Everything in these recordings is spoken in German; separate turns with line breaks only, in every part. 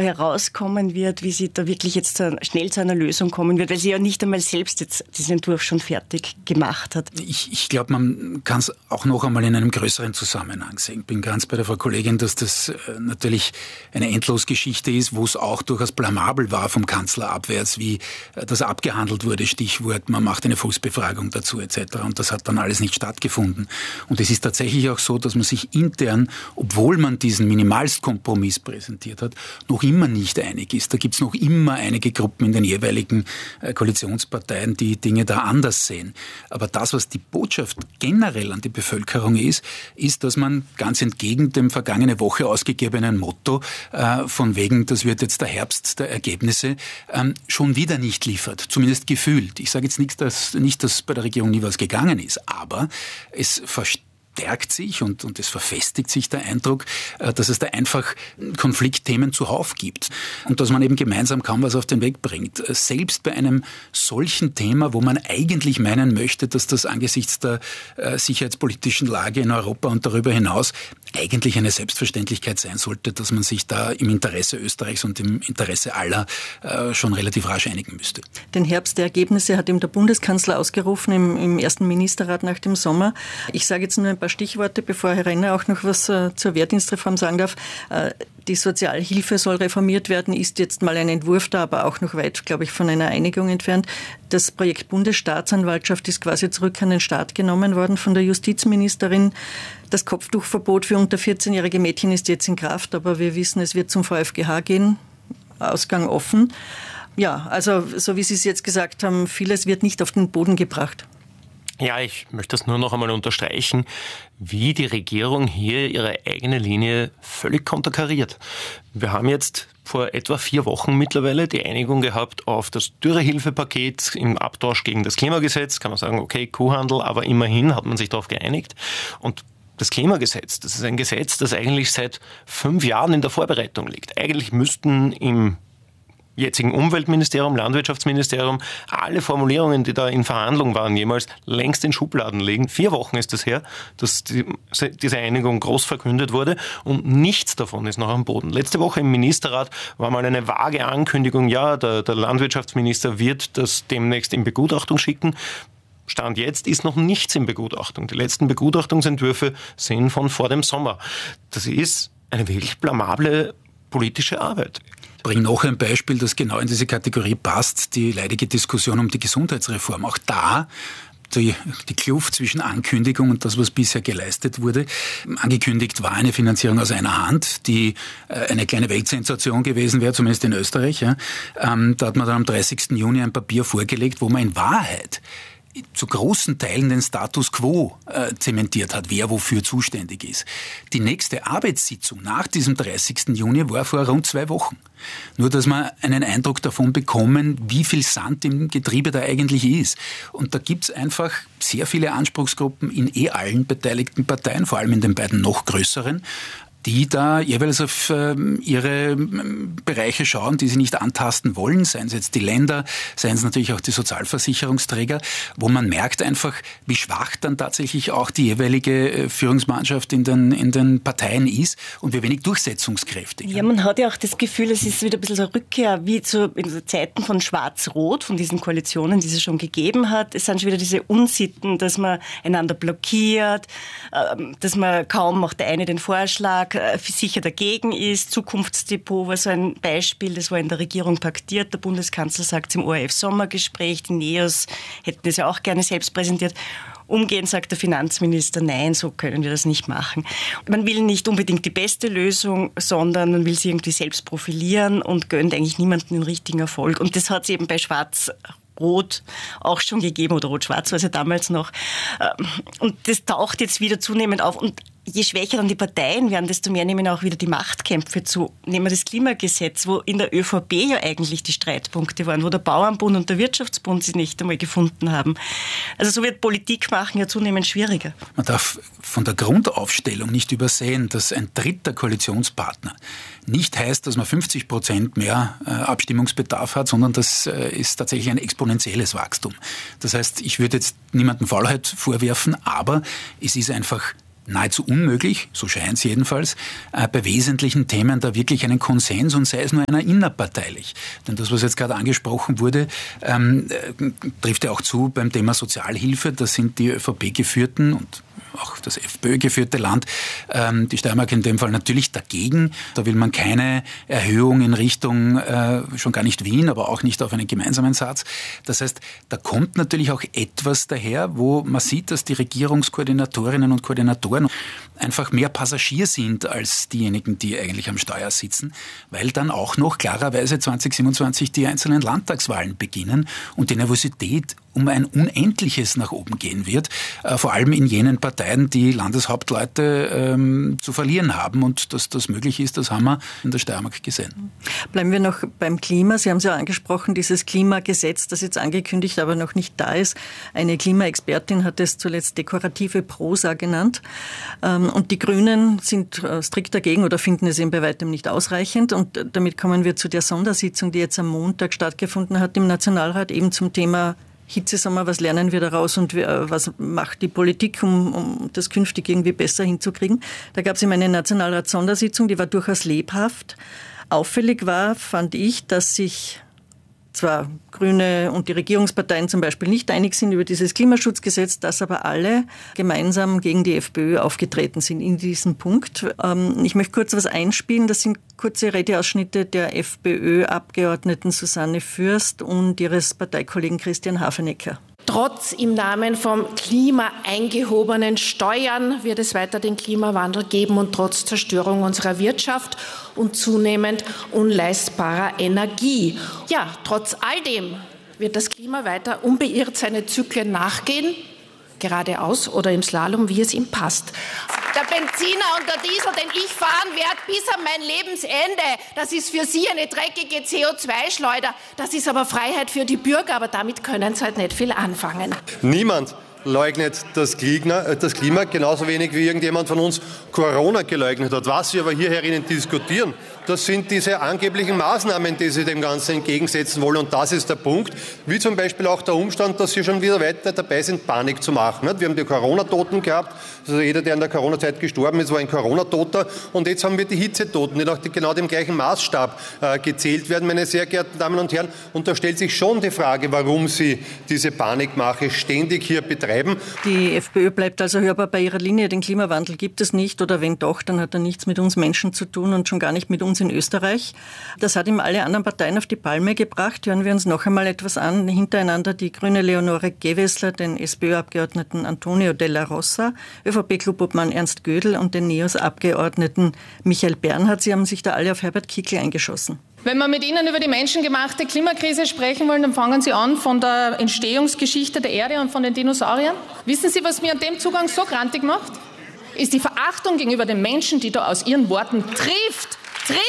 herauskommen wird, wie sie da wirklich jetzt schnell zu einer Lösung kommen wird, weil sie ja nicht einmal selbst jetzt diesen Entwurf schon fertig gemacht hat.
Ich glaube, man kann es auch noch einmal in einem größeren Zusammenhang sehen. Ich bin ganz bei der Frau Kollegin, dass das natürlich eine Endlosgeschichte ist, wo es auch durchaus blamabel war vom Kanzler abwärts, wie das abgehandelt wurde. Stichwort, man macht eine Volksbefragung dazu etc. Und das hat dann alles nicht stattgefunden. Und es ist tatsächlich auch so, dass man sich intern, obwohl man diesen Minimalstkompromiss präsentiert hat, noch immer nicht einig ist. Da gibt es noch immer einige Gruppen in den jeweiligen Koalitionsparteien, die Dinge da anders sehen. Aber das, was die Botschaft generell an die Bevölkerung ist, dass man ganz entgegen dem vergangene Woche ausgegebenen Motto von wegen, das wird jetzt der Herbst der Ergebnisse, schon wieder nicht liefert. Zumindest gefühlt. Ich sage jetzt nicht, dass bei der Regierung nie was gegangen ist, aber es verstärkt sich und es verfestigt sich der Eindruck, dass es da einfach Konfliktthemen zuhauf gibt und dass man eben gemeinsam kaum was auf den Weg bringt. Selbst bei einem solchen Thema, wo man eigentlich meinen möchte, dass das angesichts der sicherheitspolitischen Lage in Europa und darüber hinaus eigentlich eine Selbstverständlichkeit sein sollte, dass man sich da im Interesse Österreichs und im Interesse aller schon relativ rasch einigen müsste.
Den Herbst der Ergebnisse hat ihm der Bundeskanzler ausgerufen im ersten Ministerrat nach dem Sommer. Ich sage jetzt nur ein paar Stichworte, bevor Herr Renner auch noch was zur Wehrdienstreform sagen darf. Die Sozialhilfe soll reformiert werden, ist jetzt mal ein Entwurf da, aber auch noch weit, glaube ich, von einer Einigung entfernt. Das Projekt Bundesstaatsanwaltschaft ist quasi zurück an den Start genommen worden von der Justizministerin. Das Kopftuchverbot für unter 14-jährige Mädchen ist jetzt in Kraft, aber wir wissen, es wird zum VfGH gehen. Ausgang offen. Ja, also so wie Sie es jetzt gesagt haben, vieles wird nicht auf den Boden gebracht.
Ja, ich möchte das nur noch einmal unterstreichen, wie die Regierung hier ihre eigene Linie völlig konterkariert. Wir haben jetzt vor etwa 4 Wochen mittlerweile die Einigung gehabt auf das Dürrehilfepaket im Abtausch gegen das Klimagesetz. Kann man sagen, okay, Kuhhandel, aber immerhin hat man sich darauf geeinigt. Und das Klimagesetz, das ist ein Gesetz, das eigentlich seit 5 Jahren in der Vorbereitung liegt. Eigentlich müssten im jetzigen Umweltministerium, Landwirtschaftsministerium, alle Formulierungen, die da in Verhandlung waren, jemals längst in Schubladen liegen. 4 Wochen ist es her, dass diese Einigung groß verkündet wurde und nichts davon ist noch am Boden. Letzte Woche im Ministerrat war mal eine vage Ankündigung, ja, der Landwirtschaftsminister wird das demnächst in Begutachtung schicken. Stand jetzt ist noch nichts in Begutachtung. Die letzten Begutachtungsentwürfe sind von vor dem Sommer. Das ist eine wirklich blamable politische Arbeit.
Ich bringe noch ein Beispiel, das genau in diese Kategorie passt, die leidige Diskussion um die Gesundheitsreform. Auch da die Kluft zwischen Ankündigung und das, was bisher geleistet wurde. Angekündigt war eine Finanzierung aus einer Hand, die eine kleine Weltsensation gewesen wäre, zumindest in Österreich. Ja. Da hat man dann am 30. Juni ein Papier vorgelegt, wo man in Wahrheit zu großen Teilen den Status quo zementiert hat, wer wofür zuständig ist. Die nächste Arbeitssitzung nach diesem 30. Juni war vor rund 2 Wochen. Nur, dass wir einen Eindruck davon bekommen, wie viel Sand im Getriebe da eigentlich ist. Und da gibt's einfach sehr viele Anspruchsgruppen in allen beteiligten Parteien, vor allem in den beiden noch größeren, die da jeweils auf ihre Bereiche schauen, die sie nicht antasten wollen, seien es jetzt die Länder, seien es natürlich auch die Sozialversicherungsträger, wo man merkt einfach, wie schwach dann tatsächlich auch die jeweilige Führungsmannschaft in den Parteien ist und wie wenig durchsetzungskräftig.
Ja, man hat ja auch das Gefühl, es ist wieder ein bisschen so eine Rückkehr, wie in den Zeiten von Schwarz-Rot, von diesen Koalitionen, die es schon gegeben hat. Es sind schon wieder diese Unsitten, dass man einander blockiert, dass man kaum macht der eine den Vorschlag, sicher dagegen ist. Zukunftsdepot war so ein Beispiel, das war in der Regierung paktiert. Der Bundeskanzler sagt es im ORF-Sommergespräch, die NEOS hätten das ja auch gerne selbst präsentiert. Umgehend sagt der Finanzminister, nein, so können wir das nicht machen. Man will nicht unbedingt die beste Lösung, sondern man will sie irgendwie selbst profilieren und gönnt eigentlich niemanden den richtigen Erfolg. Und das hat es eben bei Schwarz-Rot auch schon gegeben, oder Rot-Schwarz war es ja damals noch. Und das taucht jetzt wieder zunehmend auf. Und je schwächer dann die Parteien werden, desto mehr nehmen auch wieder die Machtkämpfe zu. Nehmen wir das Klimagesetz, wo in der ÖVP ja eigentlich die Streitpunkte waren, wo der Bauernbund und der Wirtschaftsbund sich nicht einmal gefunden haben. Also so wird Politik machen ja zunehmend schwieriger.
Man darf von der Grundaufstellung nicht übersehen, dass ein dritter Koalitionspartner nicht heißt, dass man 50% mehr Abstimmungsbedarf hat, sondern das ist tatsächlich ein exponentielles Wachstum. Das heißt, ich würde jetzt niemandem Faulheit vorwerfen, aber es ist einfach nahezu unmöglich, so scheint es jedenfalls, bei wesentlichen Themen da wirklich einen Konsens und sei es nur einer innerparteilich. Denn das, was jetzt gerade angesprochen wurde, trifft ja auch zu beim Thema Sozialhilfe. Das sind die ÖVP-geführten und auch das FPÖ-geführte Land, die Steiermark in dem Fall natürlich dagegen. Da will man keine Erhöhung in Richtung, schon gar nicht Wien, aber auch nicht auf einen gemeinsamen Satz. Das heißt, da kommt natürlich auch etwas daher, wo man sieht, dass die Regierungskoordinatorinnen und Koordinatoren einfach mehr Passagier sind als diejenigen, die eigentlich am Steuer sitzen, weil dann auch noch klarerweise 2027 die einzelnen Landtagswahlen beginnen und die Nervosität um ein Unendliches nach oben gehen wird, vor allem in jenen Parteien, die Landeshauptleute zu verlieren haben. Und dass das möglich ist, das haben wir in der Steiermark gesehen.
Bleiben wir noch beim Klima. Sie haben es ja angesprochen, dieses Klimagesetz, das jetzt angekündigt, aber noch nicht da ist. Eine Klimaexpertin hat es zuletzt dekorative Prosa genannt. Und die Grünen sind strikt dagegen oder finden es eben bei weitem nicht ausreichend. Und damit kommen wir zu der Sondersitzung, die jetzt am Montag stattgefunden hat im Nationalrat, eben zum Thema Hitzesommer, was lernen wir daraus und was macht die Politik, um das künftig irgendwie besser hinzukriegen. Da gab es eben eine Nationalrat-Sondersitzung, die war durchaus lebhaft. Auffällig war, fand ich, dass sich zwar Grüne und die Regierungsparteien zum Beispiel nicht einig sind über dieses Klimaschutzgesetz, dass aber alle gemeinsam gegen die FPÖ aufgetreten sind in diesem Punkt. Ich möchte kurz was einspielen. Das sind kurze Redeausschnitte der FPÖ-Abgeordneten Susanne Fürst und ihres Parteikollegen Christian Hafenecker.
Trotz im Namen vom Klima eingehobenen Steuern wird es weiter den Klimawandel geben und trotz Zerstörung unserer Wirtschaft und zunehmend unleistbarer Energie. Ja, trotz all dem wird das Klima weiter unbeirrt seine Zyklen nachgehen, geradeaus oder im Slalom, wie es ihm passt. Der Benziner und der Diesel, den ich fahren werde bis an mein Lebensende, das ist für Sie eine dreckige CO2-Schleuder. Das ist aber Freiheit für die Bürger, aber damit können Sie halt nicht viel anfangen.
Niemand leugnet das Klima, genauso wenig wie irgendjemand von uns Corona geleugnet hat. Was wir aber hier herinnen diskutieren, das sind diese angeblichen Maßnahmen, die Sie dem Ganzen entgegensetzen wollen. Und das ist der Punkt, wie zum Beispiel auch der Umstand, dass Sie schon wieder weiter dabei sind, Panik zu machen. Wir haben die Corona-Toten gehabt. Also jeder, der in der Corona-Zeit gestorben ist, war ein Corona-Toter. Und jetzt haben wir die Hitzetoten, die nach genau dem gleichen Maßstab gezählt werden, meine sehr geehrten Damen und Herren. Und da stellt sich schon die Frage, warum Sie diese Panikmache ständig hier betreiben.
Die FPÖ bleibt also hörbar bei ihrer Linie. Den Klimawandel gibt es nicht. Oder wenn doch, dann hat er nichts mit uns Menschen zu tun und schon gar nicht mit uns in Österreich. Das hat ihm alle anderen Parteien auf die Palme gebracht. Hören wir uns noch einmal etwas an. Hintereinander die grüne Leonore Gewessler, den SPÖ-Abgeordneten Antonio Della Rosa, ÖVP-Clubobmann Ernst Gödel und den NEOS-Abgeordneten Michael Bernhard. Sie haben sich da alle auf Herbert Kickl eingeschossen.
Wenn wir mit Ihnen über die menschengemachte Klimakrise sprechen wollen, dann fangen Sie an von der Entstehungsgeschichte der Erde und von den Dinosauriern. Wissen Sie, was mir an dem Zugang so grantig macht? Ist die Verachtung gegenüber den Menschen, die da aus Ihren Worten trifft.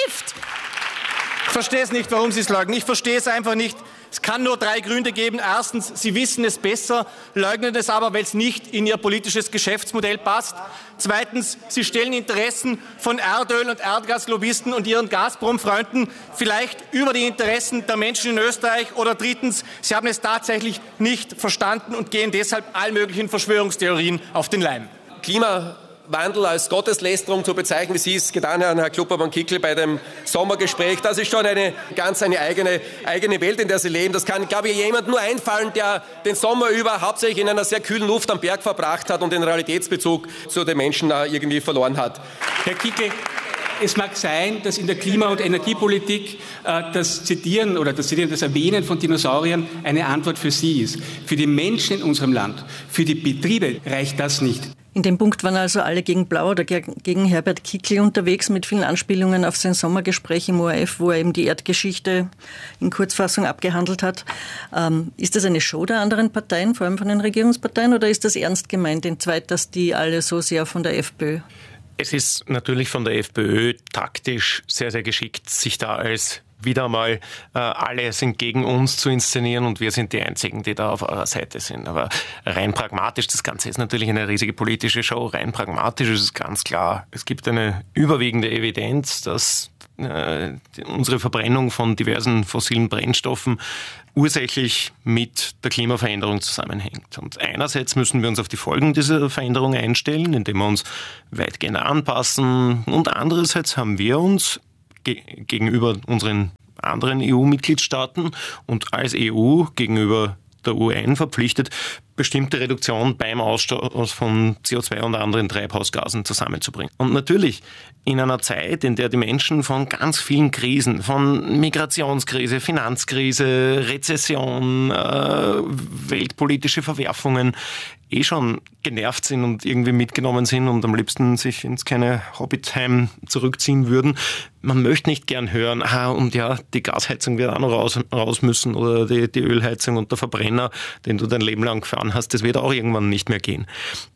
Ich verstehe es nicht, warum Sie es leugnen. Ich verstehe es einfach nicht. Es kann nur 3 Gründe geben. Erstens, Sie wissen es besser, leugnen es aber, weil es nicht in Ihr politisches Geschäftsmodell passt. Zweitens, Sie stellen Interessen von Erdöl- und Erdgaslobbyisten und Ihren Gazprom-Freunden vielleicht über die Interessen der Menschen in Österreich. Oder drittens, Sie haben es tatsächlich nicht verstanden und gehen deshalb all möglichen Verschwörungstheorien auf den Leim.
Klimawandel als Gotteslästerung zu bezeichnen, wie Sie es getan haben, Herr Clubobmann-Kickl, bei dem Sommergespräch, das ist schon eine eigene Welt, in der Sie leben. Das kann, glaube ich, jemand nur einfallen, der den Sommer über hauptsächlich in einer sehr kühlen Luft am Berg verbracht hat und den Realitätsbezug zu den Menschen irgendwie verloren hat.
Herr Kickl, es mag sein, dass in der Klima- und Energiepolitik das Zitieren oder das Erwähnen von Dinosauriern eine Antwort für Sie ist. Für die Menschen in unserem Land, für die Betriebe reicht das nicht.
In dem Punkt waren also alle gegen Blau oder gegen Herbert Kickl unterwegs mit vielen Anspielungen auf sein Sommergespräch im ORF, wo er eben die Erdgeschichte in Kurzfassung abgehandelt hat. Ist das eine Show der anderen Parteien, vor allem von den Regierungsparteien, oder ist das ernst gemeint, in zweit, dass die alle so sehr von der FPÖ?
Es ist natürlich von der FPÖ taktisch sehr, sehr geschickt, sich da als wieder mal alle sind gegen uns zu inszenieren und wir sind die Einzigen, die da auf eurer Seite sind. Aber rein pragmatisch, das Ganze ist natürlich eine riesige politische Show, rein pragmatisch ist es ganz klar. Es gibt eine überwiegende Evidenz, dass unsere Verbrennung von diversen fossilen Brennstoffen ursächlich mit der Klimaveränderung zusammenhängt. Und einerseits müssen wir uns auf die Folgen dieser Veränderung einstellen, indem wir uns weitgehend anpassen. Und andererseits haben wir uns gegenüber unseren anderen EU-Mitgliedstaaten und als EU gegenüber der UN verpflichtet, bestimmte Reduktion beim Ausstoß von CO2 und anderen Treibhausgasen zusammenzubringen. Und natürlich in einer Zeit, in der die Menschen von ganz vielen Krisen, von Migrationskrise, Finanzkrise, Rezession, weltpolitische Verwerfungen schon genervt sind und irgendwie mitgenommen sind und am liebsten sich ins kleine Hobbitheim zurückziehen würden. Man möchte nicht gern hören, und ja, die Gasheizung wird auch noch raus müssen oder die Ölheizung und der Verbrenner, den du dein Leben lang gefahren hast, das wird auch irgendwann nicht mehr gehen.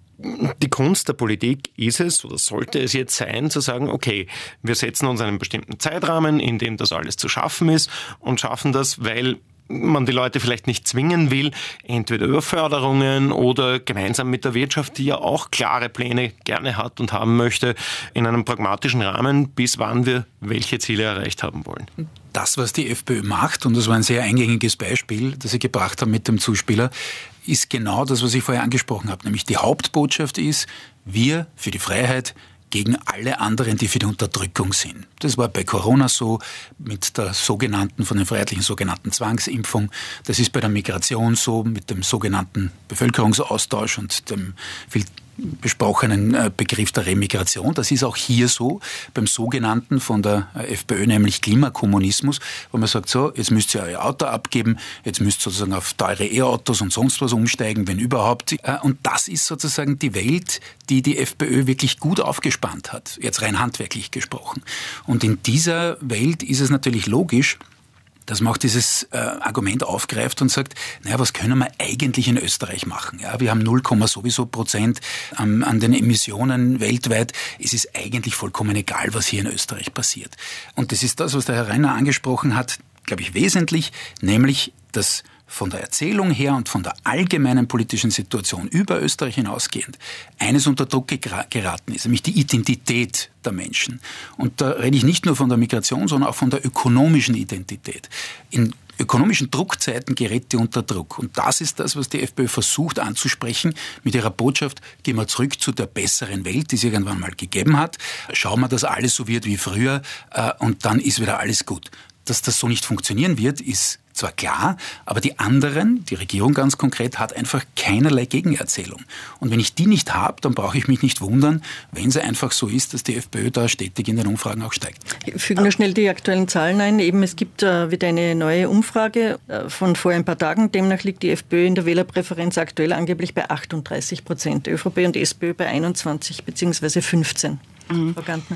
Die Kunst der Politik ist es, oder sollte es jetzt sein, zu sagen, okay, wir setzen uns einen bestimmten Zeitrahmen, in dem das alles zu schaffen ist und schaffen das, weil man die Leute vielleicht nicht zwingen will, entweder über Förderungen oder gemeinsam mit der Wirtschaft, die ja auch klare Pläne gerne hat und haben möchte, in einem pragmatischen Rahmen, bis wann wir welche Ziele erreicht haben wollen.
Das, was die FPÖ macht, und das war ein sehr eingängiges Beispiel, das Sie gebracht haben mit dem Zuspieler, ist genau das, was ich vorher angesprochen habe. Nämlich die Hauptbotschaft ist, wir für die Freiheit gegen alle anderen, die für die Unterdrückung sind. Das war bei Corona so, mit der sogenannten, von den Freiheitlichen sogenannten Zwangsimpfung. Das ist bei der Migration so, mit dem sogenannten Bevölkerungsaustausch und dem viel besprochenen Begriff der Remigration. Das ist auch hier so, beim sogenannten von der FPÖ, nämlich Klimakommunismus, wo man sagt, so, jetzt müsst ihr euer Auto abgeben, jetzt müsst ihr sozusagen auf teure E-Autos und sonst was umsteigen, wenn überhaupt. Und das ist sozusagen die Welt, die die FPÖ wirklich gut aufgespannt hat, jetzt rein handwerklich gesprochen. Und in dieser Welt ist es natürlich logisch, dass man auch dieses Argument aufgreift und sagt, naja, was können wir eigentlich in Österreich machen? Ja, wir haben 0, sowieso Prozent an den Emissionen weltweit. Es ist eigentlich vollkommen egal, was hier in Österreich passiert. Und das ist das, was der Herr Renner angesprochen hat, glaube ich, wesentlich, nämlich, dass von der Erzählung her und von der allgemeinen politischen Situation über Österreich hinausgehend eines unter Druck geraten ist, nämlich die Identität der Menschen. Und da rede ich nicht nur von der Migration, sondern auch von der ökonomischen Identität. In ökonomischen Druckzeiten gerät die unter Druck. Und das ist das, was die FPÖ versucht anzusprechen mit ihrer Botschaft, gehen wir zurück zu der besseren Welt, die es irgendwann mal gegeben hat. Schauen wir, dass alles so wird wie früher und dann ist wieder alles gut. Dass das so nicht funktionieren wird, ist zwar klar, aber die anderen, die Regierung ganz konkret, hat einfach keinerlei Gegenerzählung. Und wenn ich die nicht habe, dann brauche ich mich nicht wundern, wenn es einfach so ist, dass die FPÖ da stetig in den Umfragen auch steigt. Ich
füge nur schnell die aktuellen Zahlen ein. Eben, es gibt wieder eine neue Umfrage von vor ein paar Tagen. Demnach liegt die FPÖ in der Wählerpräferenz aktuell angeblich bei 38%, ÖVP und SPÖ bei 21 bzw. 15%. Frau Gantner.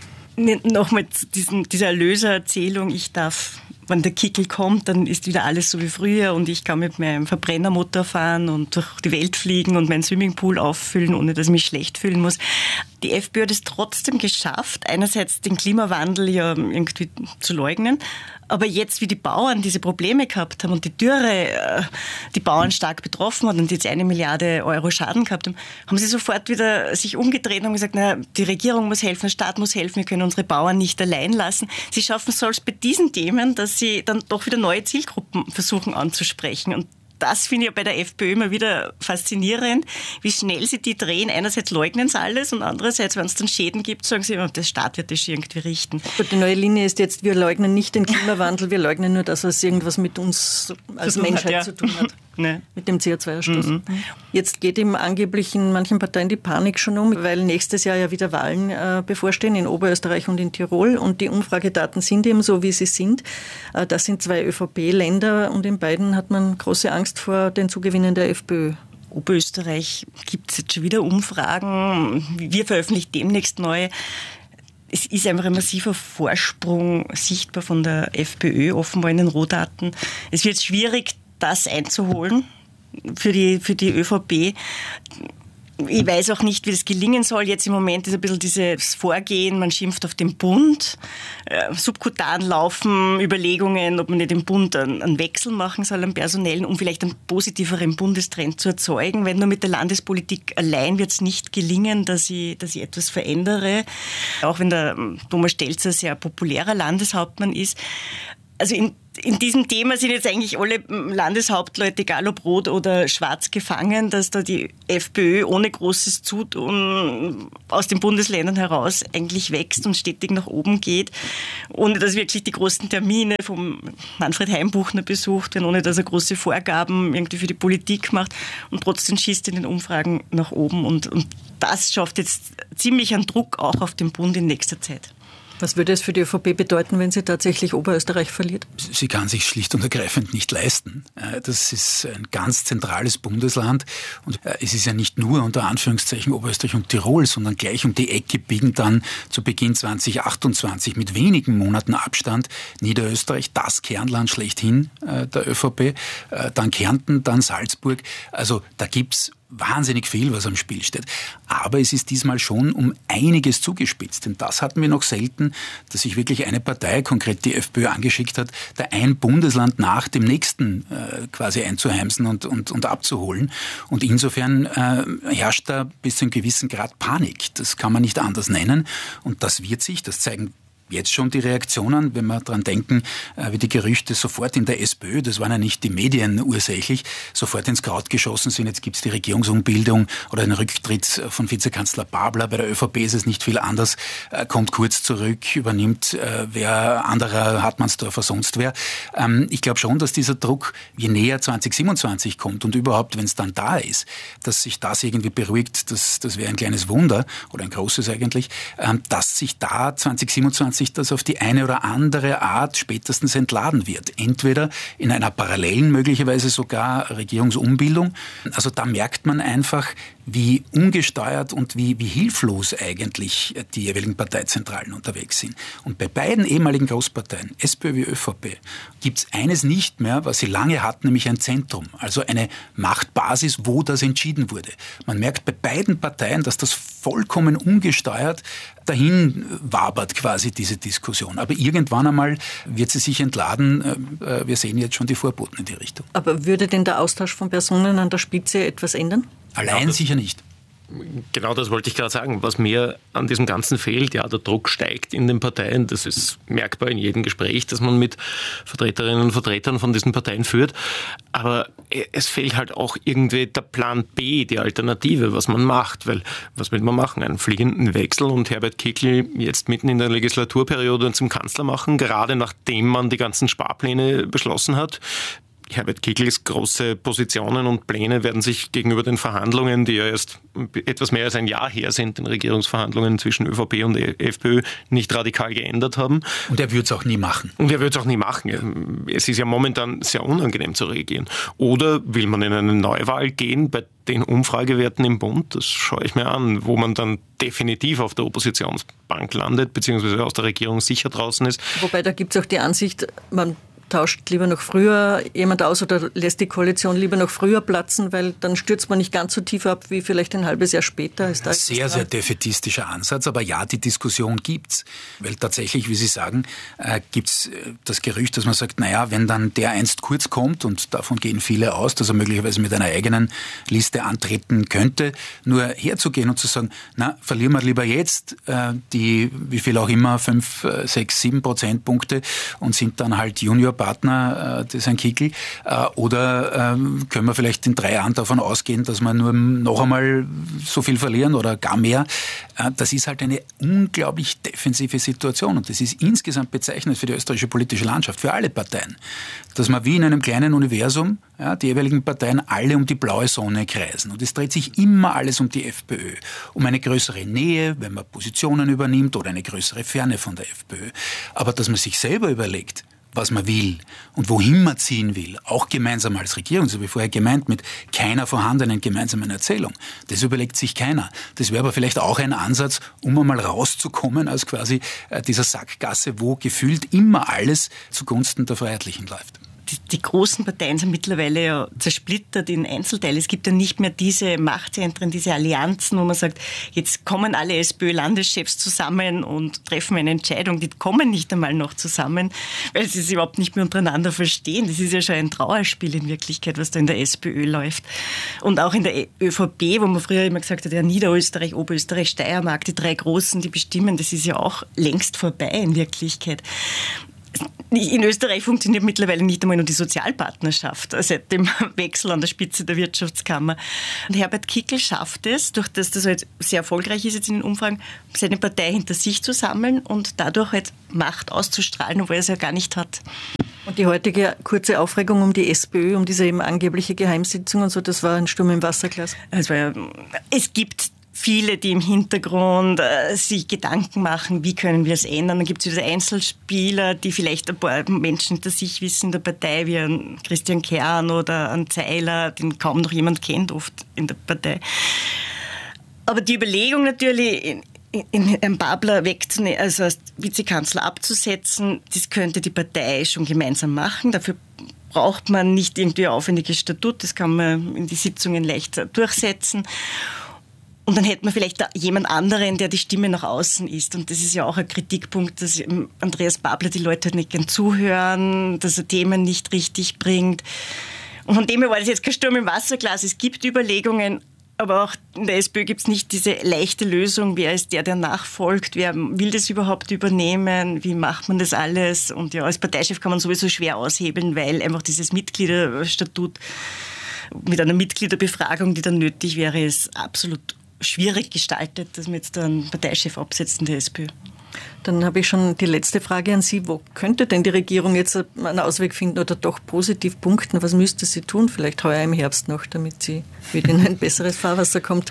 Nochmal diese Erlösererzählung, wenn der Kickel kommt, dann ist wieder alles so wie früher und ich kann mit meinem Verbrennermotor fahren und durch die Welt fliegen und meinen Swimmingpool auffüllen, ohne dass ich mich schlecht fühlen muss. Die FPÖ hat es trotzdem geschafft, einerseits den Klimawandel ja irgendwie zu leugnen, aber jetzt, wie die Bauern diese Probleme gehabt haben und die Dürre die Bauern stark betroffen hat und jetzt 1 Milliarde Euro Schaden gehabt haben, haben sie sofort wieder sich umgedreht und gesagt, na, die Regierung muss helfen, der Staat muss helfen, wir können unsere Bauern nicht allein lassen. Sie schaffen es selbst bei diesen Themen, dass sie dann doch wieder neue Zielgruppen versuchen anzusprechen. Und das finde ich bei der FPÖ immer wieder faszinierend, wie schnell sie die drehen. Einerseits leugnen sie alles und andererseits, wenn es dann Schäden gibt, sagen sie, der Staat wird das irgendwie richten.
Die neue Linie ist jetzt, wir leugnen nicht den Klimawandel, wir leugnen nur das, was irgendwas mit uns als Menschheit zu tun hat. Nee. Mit dem CO2-Ausstoß. Jetzt geht ihm angeblich in manchen Parteien die Panik schon um, weil nächstes Jahr ja wieder Wahlen bevorstehen in Oberösterreich und in Tirol und die Umfragedaten sind eben so, wie sie sind. Das sind 2 ÖVP-Länder und in beiden hat man große Angst vor den Zugewinnen der FPÖ.
Oberösterreich gibt es jetzt schon wieder Umfragen. Wir veröffentlichen demnächst neue. Es ist einfach ein massiver Vorsprung sichtbar von der FPÖ, offenbar in den Rohdaten. Es wird schwierig, das einzuholen für die ÖVP. Ich weiß auch nicht, wie das gelingen soll. Jetzt im Moment ist ein bisschen dieses Vorgehen, man schimpft auf den Bund. Subkutan laufen Überlegungen, ob man nicht im Bund einen Wechsel machen soll am Personellen, um vielleicht einen positiveren Bundestrend zu erzeugen. Weil nur mit der Landespolitik allein wird es nicht gelingen, dass ich etwas verändere. Auch wenn der Thomas Stelzer sehr populärer Landeshauptmann ist. Also in diesem Thema sind jetzt eigentlich alle Landeshauptleute, egal ob rot oder schwarz, gefangen, dass da die FPÖ ohne großes Zutun aus den Bundesländern heraus eigentlich wächst und stetig nach oben geht, ohne dass wirklich die großen Termine vom Manfred Heimbuchner besucht werden, ohne dass er große Vorgaben irgendwie für die Politik macht und trotzdem schießt in den Umfragen nach oben. Und das schafft jetzt ziemlich einen Druck auch auf den Bund in nächster Zeit.
Was würde es für die ÖVP bedeuten, wenn sie tatsächlich Oberösterreich verliert?
Sie kann sich schlicht und ergreifend nicht leisten. Das ist ein ganz zentrales Bundesland und es ist ja nicht nur unter Anführungszeichen Oberösterreich und Tirol, sondern gleich um die Ecke biegen dann zu Beginn 2028 mit wenigen Monaten Abstand Niederösterreich, das Kernland schlechthin der ÖVP, dann Kärnten, dann Salzburg. Also da gibt's wahnsinnig viel, was am Spiel steht. Aber es ist diesmal schon um einiges zugespitzt. Denn das hatten wir noch selten, dass sich wirklich eine Partei, konkret die FPÖ, angeschickt hat, da ein Bundesland nach dem nächsten quasi einzuheimsen und abzuholen. Und insofern herrscht da bis zu einem gewissen Grad Panik. Das kann man nicht anders nennen. Und das wird sich, das zeigen jetzt schon die Reaktionen, wenn wir daran denken, wie die Gerüchte sofort in der SPÖ, das waren ja nicht die Medien ursächlich, sofort ins Kraut geschossen sind. Jetzt gibt es die Regierungsumbildung oder den Rücktritt von Vizekanzler Babler. Bei der ÖVP ist es nicht viel anders. Kommt Kurz zurück, übernimmt wer anderer, Hartmannsdorfer, sonst wer. Ich glaube schon, dass dieser Druck, je näher 2027 kommt und überhaupt, wenn es dann da ist, dass sich das irgendwie beruhigt, das wäre ein kleines Wunder oder ein großes eigentlich, dass sich da 2027 das auf die eine oder andere Art spätestens entladen wird. Entweder in einer parallelen, möglicherweise sogar Regierungsumbildung. Also da merkt man einfach, wie ungesteuert und wie hilflos eigentlich die jeweiligen Parteizentralen unterwegs sind. Und bei beiden ehemaligen Großparteien, SPÖ wie ÖVP, gibt es eines nicht mehr, was sie lange hatten, nämlich ein Zentrum. Also eine Machtbasis, wo das entschieden wurde. Man merkt bei beiden Parteien, dass das vollkommen ungesteuert dahin wabert quasi diese Diskussion. Aber irgendwann einmal wird sie sich entladen. Wir sehen jetzt schon die Vorboten in die Richtung.
Aber würde denn der Austausch von Personen an der Spitze etwas ändern?
Allein sicher nicht.
Genau das wollte ich gerade sagen. Was mir an diesem Ganzen fehlt, ja, der Druck steigt in den Parteien. Das ist merkbar in jedem Gespräch, das man mit Vertreterinnen und Vertretern von diesen Parteien führt. Aber es fehlt halt auch irgendwie der Plan B, die Alternative, was man macht. Weil, was will man machen? Einen fliegenden Wechsel und Herbert Kickl jetzt mitten in der Legislaturperiode zum Kanzler machen, gerade nachdem man die ganzen Sparpläne beschlossen hat. Herbert Kickls große Positionen und Pläne werden sich gegenüber den Verhandlungen, die ja erst etwas mehr als ein Jahr her sind, den Regierungsverhandlungen zwischen ÖVP und FPÖ, nicht radikal geändert haben.
Und er würde es auch nie machen.
Es ist ja momentan sehr unangenehm zu reagieren. Oder will man in eine Neuwahl gehen bei den Umfragewerten im Bund? Das schaue ich mir an, wo man dann definitiv auf der Oppositionsbank landet, beziehungsweise aus der Regierung sicher draußen ist.
Wobei da gibt es auch die Ansicht, man tauscht lieber noch früher jemand aus oder lässt die Koalition lieber noch früher platzen, weil dann stürzt man nicht ganz so tief ab wie vielleicht ein halbes Jahr später. Ist das
sehr defätistischer Ansatz, aber ja, die Diskussion gibt's. Weil tatsächlich, wie Sie sagen, gibt's das Gerücht, dass man sagt, naja, wenn dann der einst Kurz kommt, und davon gehen viele aus, dass er möglicherweise mit einer eigenen Liste antreten könnte, nur herzugehen und zu sagen, na, verlieren wir lieber jetzt die, wie viel auch immer, 5, 6, 7 Prozentpunkte und sind dann halt Juniorpartner, das ist ein Kickl, oder können wir vielleicht in 3 Jahren davon ausgehen, dass wir nur noch einmal so viel verlieren oder gar mehr. Das ist halt eine unglaublich defensive Situation und das ist insgesamt bezeichnend für die österreichische politische Landschaft, für alle Parteien, dass man wie in einem kleinen Universum, ja, die jeweiligen Parteien alle um die blaue Sonne kreisen und es dreht sich immer alles um die FPÖ, um eine größere Nähe, wenn man Positionen übernimmt, oder eine größere Ferne von der FPÖ. Aber dass man sich selber überlegt, was man will und wohin man ziehen will, auch gemeinsam als Regierung, so wie vorher gemeint, mit keiner vorhandenen gemeinsamen Erzählung. Das überlegt sich keiner. Das wäre aber vielleicht auch ein Ansatz, um einmal rauszukommen aus quasi dieser Sackgasse, wo gefühlt immer alles zugunsten der Freiheitlichen läuft.
die großen Parteien sind mittlerweile ja zersplittert in Einzelteile. Es gibt ja nicht mehr diese Machtzentren, diese Allianzen, wo man sagt, jetzt kommen alle SPÖ-Landeschefs zusammen und treffen eine Entscheidung. Die kommen nicht einmal noch zusammen, weil sie sich überhaupt nicht mehr untereinander verstehen. Das ist ja schon ein Trauerspiel in Wirklichkeit, was da in der SPÖ läuft. Und auch in der ÖVP, wo man früher immer gesagt hat, ja, Niederösterreich, Oberösterreich, Steiermark, die 3 Großen, die bestimmen, das ist ja auch längst vorbei in Wirklichkeit. In Österreich funktioniert mittlerweile nicht einmal nur die Sozialpartnerschaft seit dem Wechsel an der Spitze der Wirtschaftskammer. Und Herbert Kickl schafft es, durch das halt sehr erfolgreich ist jetzt in den Umfragen, seine Partei hinter sich zu sammeln und dadurch halt Macht auszustrahlen, obwohl er es ja gar nicht hat.
Und die heutige kurze Aufregung um die SPÖ, um diese eben angebliche Geheimsitzung und so, das war ein Sturm im Wasserglas?
Es gibt viele, die im Hintergrund sich Gedanken machen, wie können wir es ändern. Dann gibt es wieder Einzelspieler, die vielleicht ein paar Menschen hinter sich wissen in der Partei, wie ein Christian Kern oder ein Zeiler, den kaum noch jemand kennt, oft in der Partei. Aber die Überlegung natürlich, in einen Babler wegzunehmen, also als Vizekanzler abzusetzen, das könnte die Partei schon gemeinsam machen. Dafür braucht man nicht irgendwie ein aufwendiges Statut, das kann man in die Sitzungen leicht durchsetzen. Und dann hätte man vielleicht jemand anderen, der die Stimme nach außen ist. Und das ist ja auch ein Kritikpunkt, dass Andreas Babler die Leute nicht gern zuhören, dass er Themen nicht richtig bringt. Und von dem her war das jetzt kein Sturm im Wasserglas. Es gibt Überlegungen, aber auch in der SPÖ gibt es nicht diese leichte Lösung. Wer ist der nachfolgt? Wer will das überhaupt übernehmen? Wie macht man das alles? Und ja, als Parteichef kann man sowieso schwer aushebeln, weil einfach dieses Mitgliederstatut mit einer Mitgliederbefragung, die dann nötig wäre, ist absolut schwierig gestaltet, dass man jetzt einen Parteichef absetzt in der SPÖ.
Dann habe ich schon die letzte Frage an Sie. Wo könnte denn die Regierung jetzt einen Ausweg finden oder doch positiv punkten? Was müsste sie tun, vielleicht heuer im Herbst noch, damit sie wieder in ein besseres Fahrwasser kommt?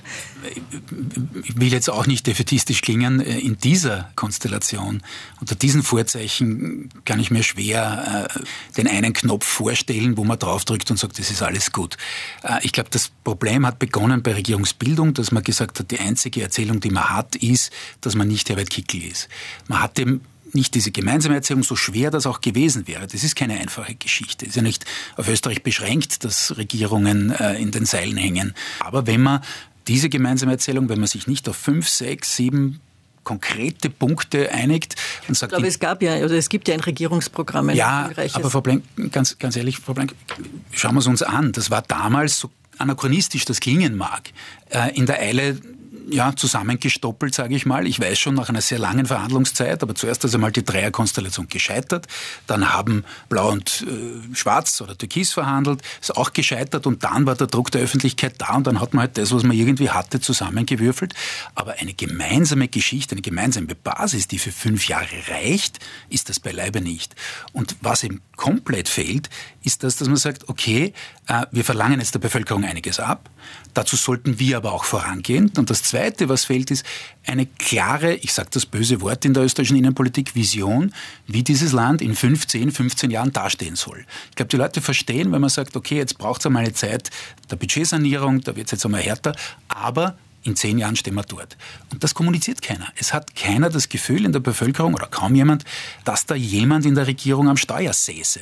Ich will jetzt auch nicht defaitistisch klingen. In dieser Konstellation, unter diesen Vorzeichen kann ich mir schwer den einen Knopf vorstellen, wo man draufdrückt und sagt, das ist alles gut. Ich glaube, das Problem hat begonnen bei Regierungsbildung, dass man gesagt hat, die einzige Erzählung, die man hat, ist, dass man nicht Herbert Kickl ist. Man hat eben nicht diese gemeinsame Erzählung, so schwer das auch gewesen wäre. Das ist keine einfache Geschichte. Es ist ja nicht auf Österreich beschränkt, dass Regierungen in den Seilen hängen. Aber wenn man diese gemeinsame Erzählung, wenn man sich nicht auf 5, 6, 7 konkrete Punkte einigt und sagt...
Aber es gibt ja ein Regierungsprogramm.
Ja, aber Frau Blank, ganz ehrlich, Frau Blank, schauen wir es uns an. Das war damals, so anachronistisch das klingen mag, in der Eile zusammengestoppelt, sage ich mal. Ich weiß schon, nach einer sehr langen Verhandlungszeit, aber zuerst ist einmal die Dreierkonstellation gescheitert. Dann haben Blau und Schwarz oder Türkis verhandelt, ist auch gescheitert und dann war der Druck der Öffentlichkeit da und dann hat man halt das, was man irgendwie hatte, zusammengewürfelt. Aber eine gemeinsame Geschichte, eine gemeinsame Basis, die für 5 Jahre reicht, ist das beileibe nicht. Und was eben komplett fehlt, ist das, dass man sagt, okay, wir verlangen jetzt der Bevölkerung einiges ab. Dazu sollten wir aber auch vorangehen. Und das Zweite, was fehlt, ist eine klare, ich sage das böse Wort in der österreichischen Innenpolitik, Vision, wie dieses Land in 15 Jahren dastehen soll. Ich glaube, die Leute verstehen, wenn man sagt, okay, jetzt braucht es einmal eine Zeit der Budgetsanierung, da wird es jetzt einmal härter, aber in 10 Jahren stehen wir dort. Und das kommuniziert keiner. Es hat keiner das Gefühl in der Bevölkerung oder kaum jemand, dass da jemand in der Regierung am Steuer säße.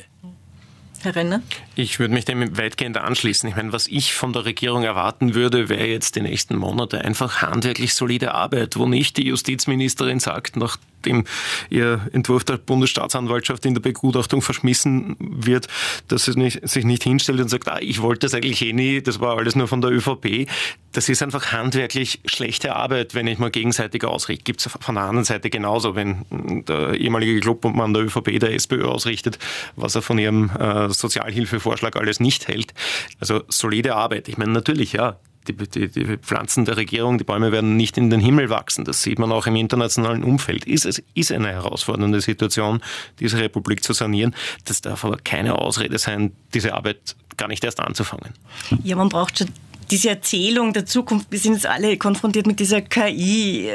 Herr Renner?
Ich würde mich dem weitgehend anschließen. Ich meine, was ich von der Regierung erwarten würde, wäre jetzt die nächsten Monate einfach handwerklich solide Arbeit, wo nicht die Justizministerin sagt, nachdem ihr Entwurf der Bundesstaatsanwaltschaft in der Begutachtung verschmissen wird, dass sie sich nicht hinstellt und sagt, ich wollte das eigentlich nie, das war alles nur von der ÖVP. Das ist einfach handwerklich schlechte Arbeit, wenn ich mal gegenseitig ausrichte. Gibt es von der anderen Seite genauso, wenn der ehemalige Clubobmann der ÖVP der SPÖ ausrichtet, was er von ihrem Sozialhilfevorschlag alles nicht hält. Also solide Arbeit. Ich meine, natürlich, ja, die Pflanzen der Regierung, die Bäume werden nicht in den Himmel wachsen. Das sieht man auch im internationalen Umfeld. Es ist eine herausfordernde Situation, diese Republik zu sanieren. Das darf aber keine Ausrede sein, diese Arbeit gar nicht erst anzufangen.
Ja, man braucht schon diese Erzählung der Zukunft. Wir sind jetzt alle konfrontiert mit dieser KI.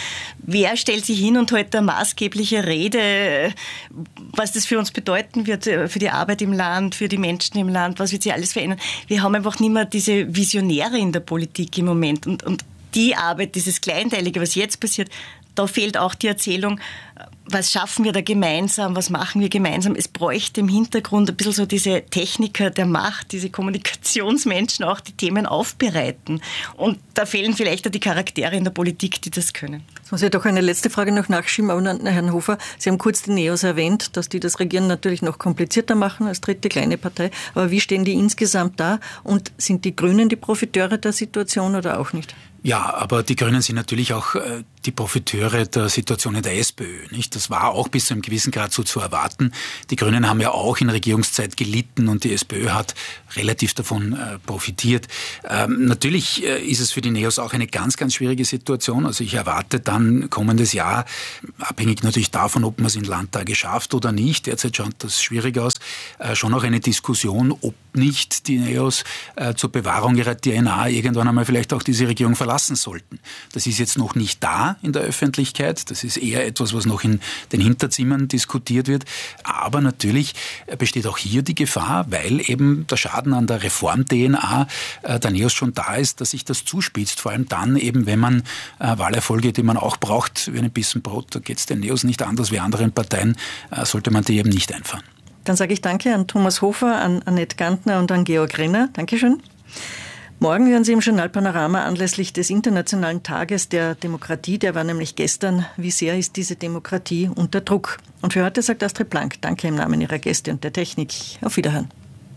Wer stellt sich hin und hält eine maßgebliche Rede, was das für uns bedeuten wird, für die Arbeit im Land, für die Menschen im Land, was wird sich alles verändern? Wir haben einfach nicht mehr diese Visionäre in der Politik im Moment. Und die Arbeit, dieses Kleinteilige, was jetzt passiert, da fehlt auch die Erzählung, was schaffen wir da gemeinsam, was machen wir gemeinsam. Es bräuchte im Hintergrund ein bisschen so diese Techniker der Macht, diese Kommunikationsmenschen auch, die Themen aufbereiten. Und da fehlen vielleicht auch die Charaktere in der Politik, die das können.
Jetzt muss ich doch eine letzte Frage noch nachschieben, aber an Herrn Hofer. Sie haben kurz die NEOS erwähnt, dass die das Regieren natürlich noch komplizierter machen als dritte kleine Partei. Aber wie stehen die insgesamt da? Und sind die Grünen die Profiteure der Situation oder auch nicht?
Ja, aber die Grünen sind natürlich auch die Profiteure der Situation in der SPÖ, nicht? Das war auch bis zu einem gewissen Grad so zu erwarten. Die Grünen haben ja auch in Regierungszeit gelitten und die SPÖ hat relativ davon profitiert. Natürlich ist es für die NEOS auch eine ganz, ganz schwierige Situation. Also ich erwarte dann kommendes Jahr, abhängig natürlich davon, ob man es in Landtage schafft oder nicht, derzeit schaut das schwierig aus, schon auch eine Diskussion, ob nicht die NEOS zur Bewahrung ihrer DNA irgendwann einmal vielleicht auch diese Regierung verlassen sollten. Das ist jetzt noch nicht da in der Öffentlichkeit. Das ist eher etwas, was noch in den Hinterzimmern diskutiert wird. Aber natürlich besteht auch hier die Gefahr, weil eben der Schaden an der Reform-DNA der NEOS schon da ist, dass sich das zuspitzt. Vor allem dann eben, wenn man Wahlerfolge, die man auch braucht, wie einen Bissen Brot, da geht es den NEOS nicht anders wie anderen Parteien, sollte man die eben nicht einfahren.
Dann sage ich danke an Thomas Hofer, an Annette Gantner und an Georg Renner. Dankeschön. Morgen hören Sie im Journal Panorama anlässlich des Internationalen Tages der Demokratie, der war nämlich gestern, wie sehr ist diese Demokratie unter Druck. Und für heute sagt Astrid Blank, danke im Namen Ihrer Gäste und der Technik. Auf Wiederhören.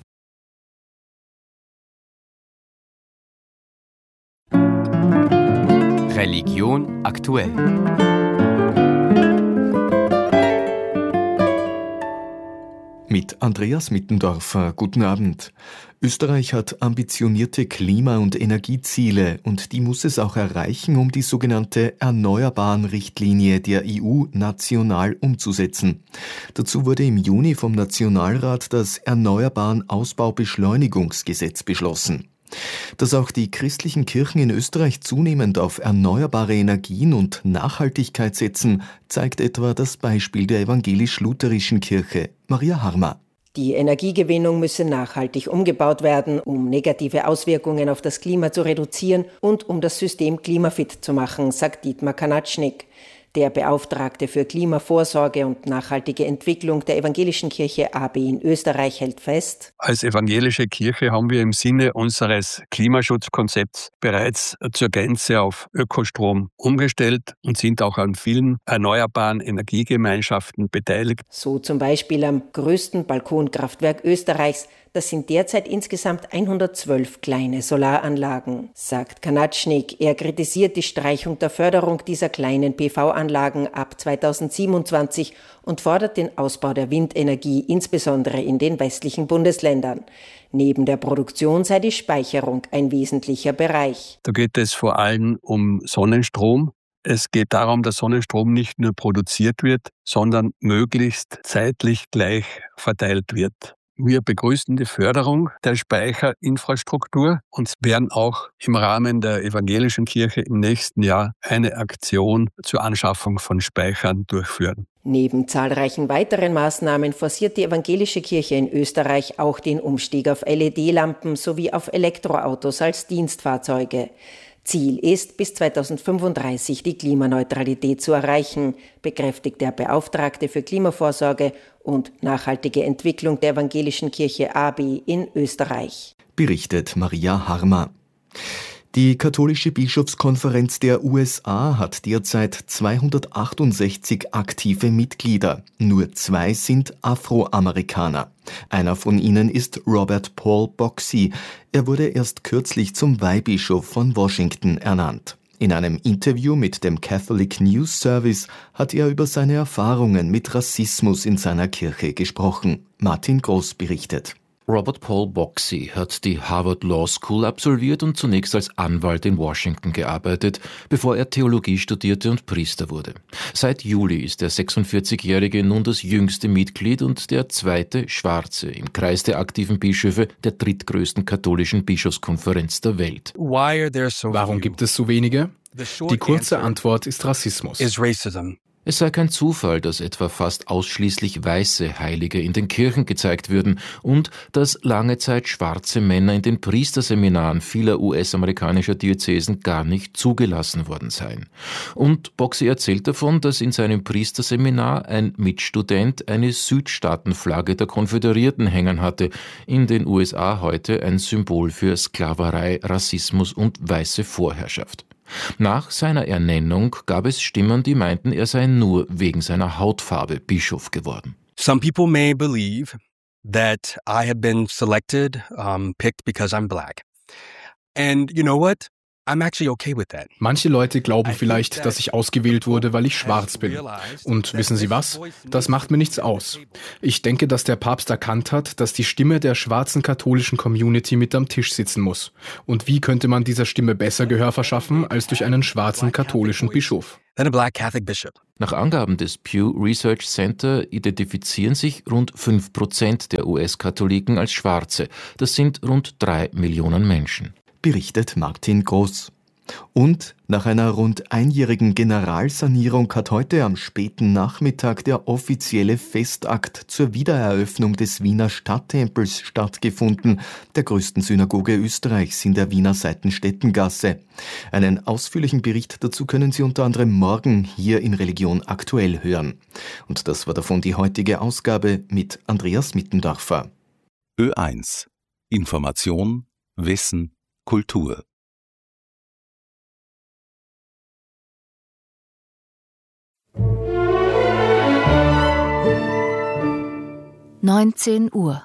Religion aktuell. Mit Andreas Mittendorfer. Guten Abend. Österreich hat ambitionierte Klima- und Energieziele und die muss es auch erreichen, um die sogenannte Erneuerbaren-Richtlinie der EU national umzusetzen. Dazu wurde im Juni vom Nationalrat das Erneuerbaren-Ausbaubeschleunigungsgesetz beschlossen. Dass auch die christlichen Kirchen in Österreich zunehmend auf erneuerbare Energien und Nachhaltigkeit setzen, zeigt etwa das Beispiel der evangelisch-lutherischen Kirche. Maria Harmer.
Die Energiegewinnung müsse nachhaltig umgebaut werden, um negative Auswirkungen auf das Klima zu reduzieren und um das System klimafit zu machen, sagt Dietmar Kanatschnik. Der Beauftragte für Klimavorsorge und nachhaltige Entwicklung der Evangelischen Kirche AB in Österreich hält fest:
Als evangelische Kirche haben wir im Sinne unseres Klimaschutzkonzepts bereits zur Gänze auf Ökostrom umgestellt und sind auch an vielen erneuerbaren Energiegemeinschaften beteiligt.
So zum Beispiel am größten Balkonkraftwerk Österreichs. Das sind derzeit insgesamt 112 kleine Solaranlagen, sagt Kanatschnik. Er kritisiert die Streichung der Förderung dieser kleinen PV-Anlagen ab 2027 und fordert den Ausbau der Windenergie, insbesondere in den westlichen Bundesländern. Neben der Produktion sei die Speicherung ein wesentlicher Bereich.
Da geht es vor allem um Sonnenstrom. Es geht darum, dass Sonnenstrom nicht nur produziert wird, sondern möglichst zeitlich gleich verteilt wird. Wir begrüßen die Förderung der Speicherinfrastruktur und werden auch im Rahmen der evangelischen Kirche im nächsten Jahr eine Aktion zur Anschaffung von Speichern durchführen.
Neben zahlreichen weiteren Maßnahmen forciert die evangelische Kirche in Österreich auch den Umstieg auf LED-Lampen sowie auf Elektroautos als Dienstfahrzeuge. Ziel ist, bis 2035 die Klimaneutralität zu erreichen, bekräftigt der Beauftragte für Klimavorsorge und nachhaltige Entwicklung der Evangelischen Kirche AB in Österreich.
Berichtet Maria Harmer. Die katholische Bischofskonferenz der USA hat derzeit 268 aktive Mitglieder. Nur 2 sind Afroamerikaner. Einer von ihnen ist Robert Paul Boxey. Er wurde erst kürzlich zum Weihbischof von Washington ernannt. In einem Interview mit dem Catholic News Service hat er über seine Erfahrungen mit Rassismus in seiner Kirche gesprochen. Martin Groß berichtet.
Robert Paul Boxey hat die Harvard Law School absolviert und zunächst als Anwalt in Washington gearbeitet, bevor er Theologie studierte und Priester wurde. Seit Juli ist der 46-Jährige nun das jüngste Mitglied und der zweite Schwarze im Kreis der aktiven Bischöfe der drittgrößten katholischen Bischofskonferenz der Welt.
Warum gibt es so wenige? Die kurze Antwort ist Rassismus.
Es sei kein Zufall, dass etwa fast ausschließlich weiße Heilige in den Kirchen gezeigt würden und dass lange Zeit schwarze Männer in den Priesterseminaren vieler US-amerikanischer Diözesen gar nicht zugelassen worden seien. Und Boxey erzählt davon, dass in seinem Priesterseminar ein Mitstudent eine Südstaatenflagge der Konföderierten hängen hatte, in den USA heute ein Symbol für Sklaverei, Rassismus und weiße Vorherrschaft. Nach seiner Ernennung gab es Stimmen, die meinten, er sei nur wegen seiner Hautfarbe Bischof geworden.
Some people may believe that I have been selected, picked because I'm black. And you know what? I'm actually okay with that.
Manche Leute glauben vielleicht, dass ich ausgewählt wurde, weil ich schwarz bin. Und wissen Sie was? Das macht mir nichts aus. Ich denke, dass der Papst erkannt hat, dass die Stimme der schwarzen katholischen Community mit am Tisch sitzen muss. Und wie könnte man dieser Stimme besser Gehör verschaffen, als durch einen schwarzen katholischen Bischof?
Nach Angaben des Pew Research Center identifizieren sich rund 5% der US-Katholiken als Schwarze. Das sind rund 3 Millionen Menschen.
Berichtet Martin Groß. Und nach einer rund einjährigen Generalsanierung hat heute am späten Nachmittag der offizielle Festakt zur Wiedereröffnung des Wiener Stadttempels stattgefunden, der größten Synagoge Österreichs in der Wiener Seitenstättengasse. Einen ausführlichen Bericht dazu können Sie unter anderem morgen hier in Religion aktuell hören. Und das war davon die heutige Ausgabe mit Andreas Mittendorfer.
Ö1 Information, Wissen, Kultur.
(19 Uhr)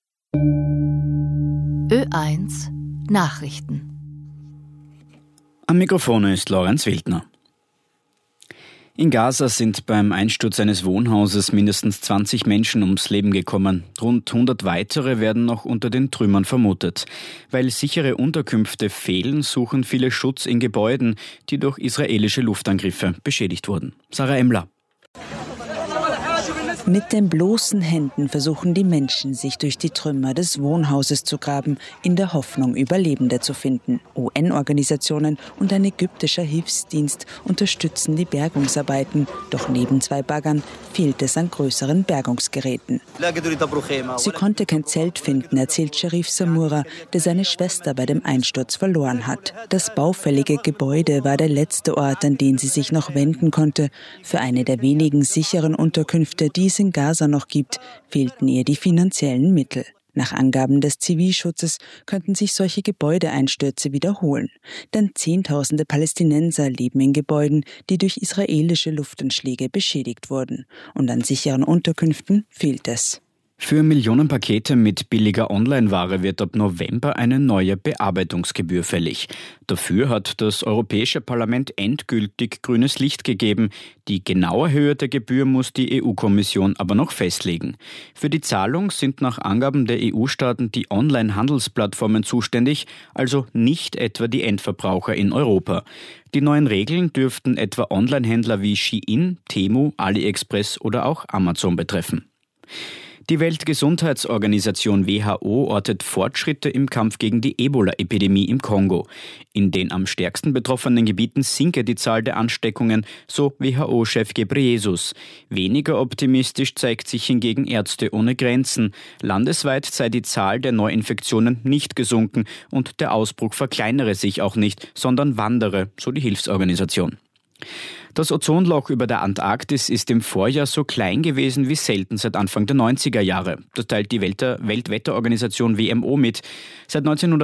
Ö1 Nachrichten.
Am Mikrofon ist Lorenz Wildner. In Gaza sind beim Einsturz eines Wohnhauses mindestens 20 Menschen ums Leben gekommen. Rund 100 weitere werden noch unter den Trümmern vermutet. Weil sichere Unterkünfte fehlen, suchen viele Schutz in Gebäuden, die durch israelische Luftangriffe beschädigt wurden. Sarah Emler.
Mit den bloßen Händen versuchen die Menschen, sich durch die Trümmer des Wohnhauses zu graben, in der Hoffnung, Überlebende zu finden. UN-Organisationen und ein ägyptischer Hilfsdienst unterstützen die Bergungsarbeiten. Doch neben 2 Baggern fehlt es an größeren Bergungsgeräten. Sie konnte kein Zelt finden, erzählt Sherif Samura, der seine Schwester bei dem Einsturz verloren hat. Das baufällige Gebäude war der letzte Ort, an den sie sich noch wenden konnte. Für eine der wenigen sicheren Unterkünfte, die es in Gaza noch gibt, fehlten ihr die finanziellen Mittel. Nach Angaben des Zivilschutzes könnten sich solche Gebäudeeinstürze wiederholen. Denn Zehntausende Palästinenser leben in Gebäuden, die durch israelische Luftanschläge beschädigt wurden. Und an sicheren Unterkünften fehlt es.
Für Millionen Pakete mit billiger Online-Ware wird ab November eine neue Bearbeitungsgebühr fällig. Dafür hat das Europäische Parlament endgültig grünes Licht gegeben. Die genaue Höhe der Gebühr muss die EU-Kommission aber noch festlegen. Für die Zahlung sind nach Angaben der EU-Staaten die Online-Handelsplattformen zuständig, also nicht etwa die Endverbraucher in Europa. Die neuen Regeln dürften etwa Online-Händler wie Shein, Temu, AliExpress oder auch Amazon betreffen. Die Weltgesundheitsorganisation WHO ortet Fortschritte im Kampf gegen die Ebola-Epidemie im Kongo. In den am stärksten betroffenen Gebieten sinke die Zahl der Ansteckungen, so WHO-Chef Ghebreyesus. Weniger optimistisch zeigt sich hingegen Ärzte ohne Grenzen. Landesweit sei die Zahl der Neuinfektionen nicht gesunken und der Ausbruch verkleinere sich auch nicht, sondern wandere, so die Hilfsorganisation. Das Ozonloch über der Antarktis ist im Vorjahr so klein gewesen wie selten seit Anfang der 90er Jahre. Das teilt die Weltwetterorganisation WMO mit. Seit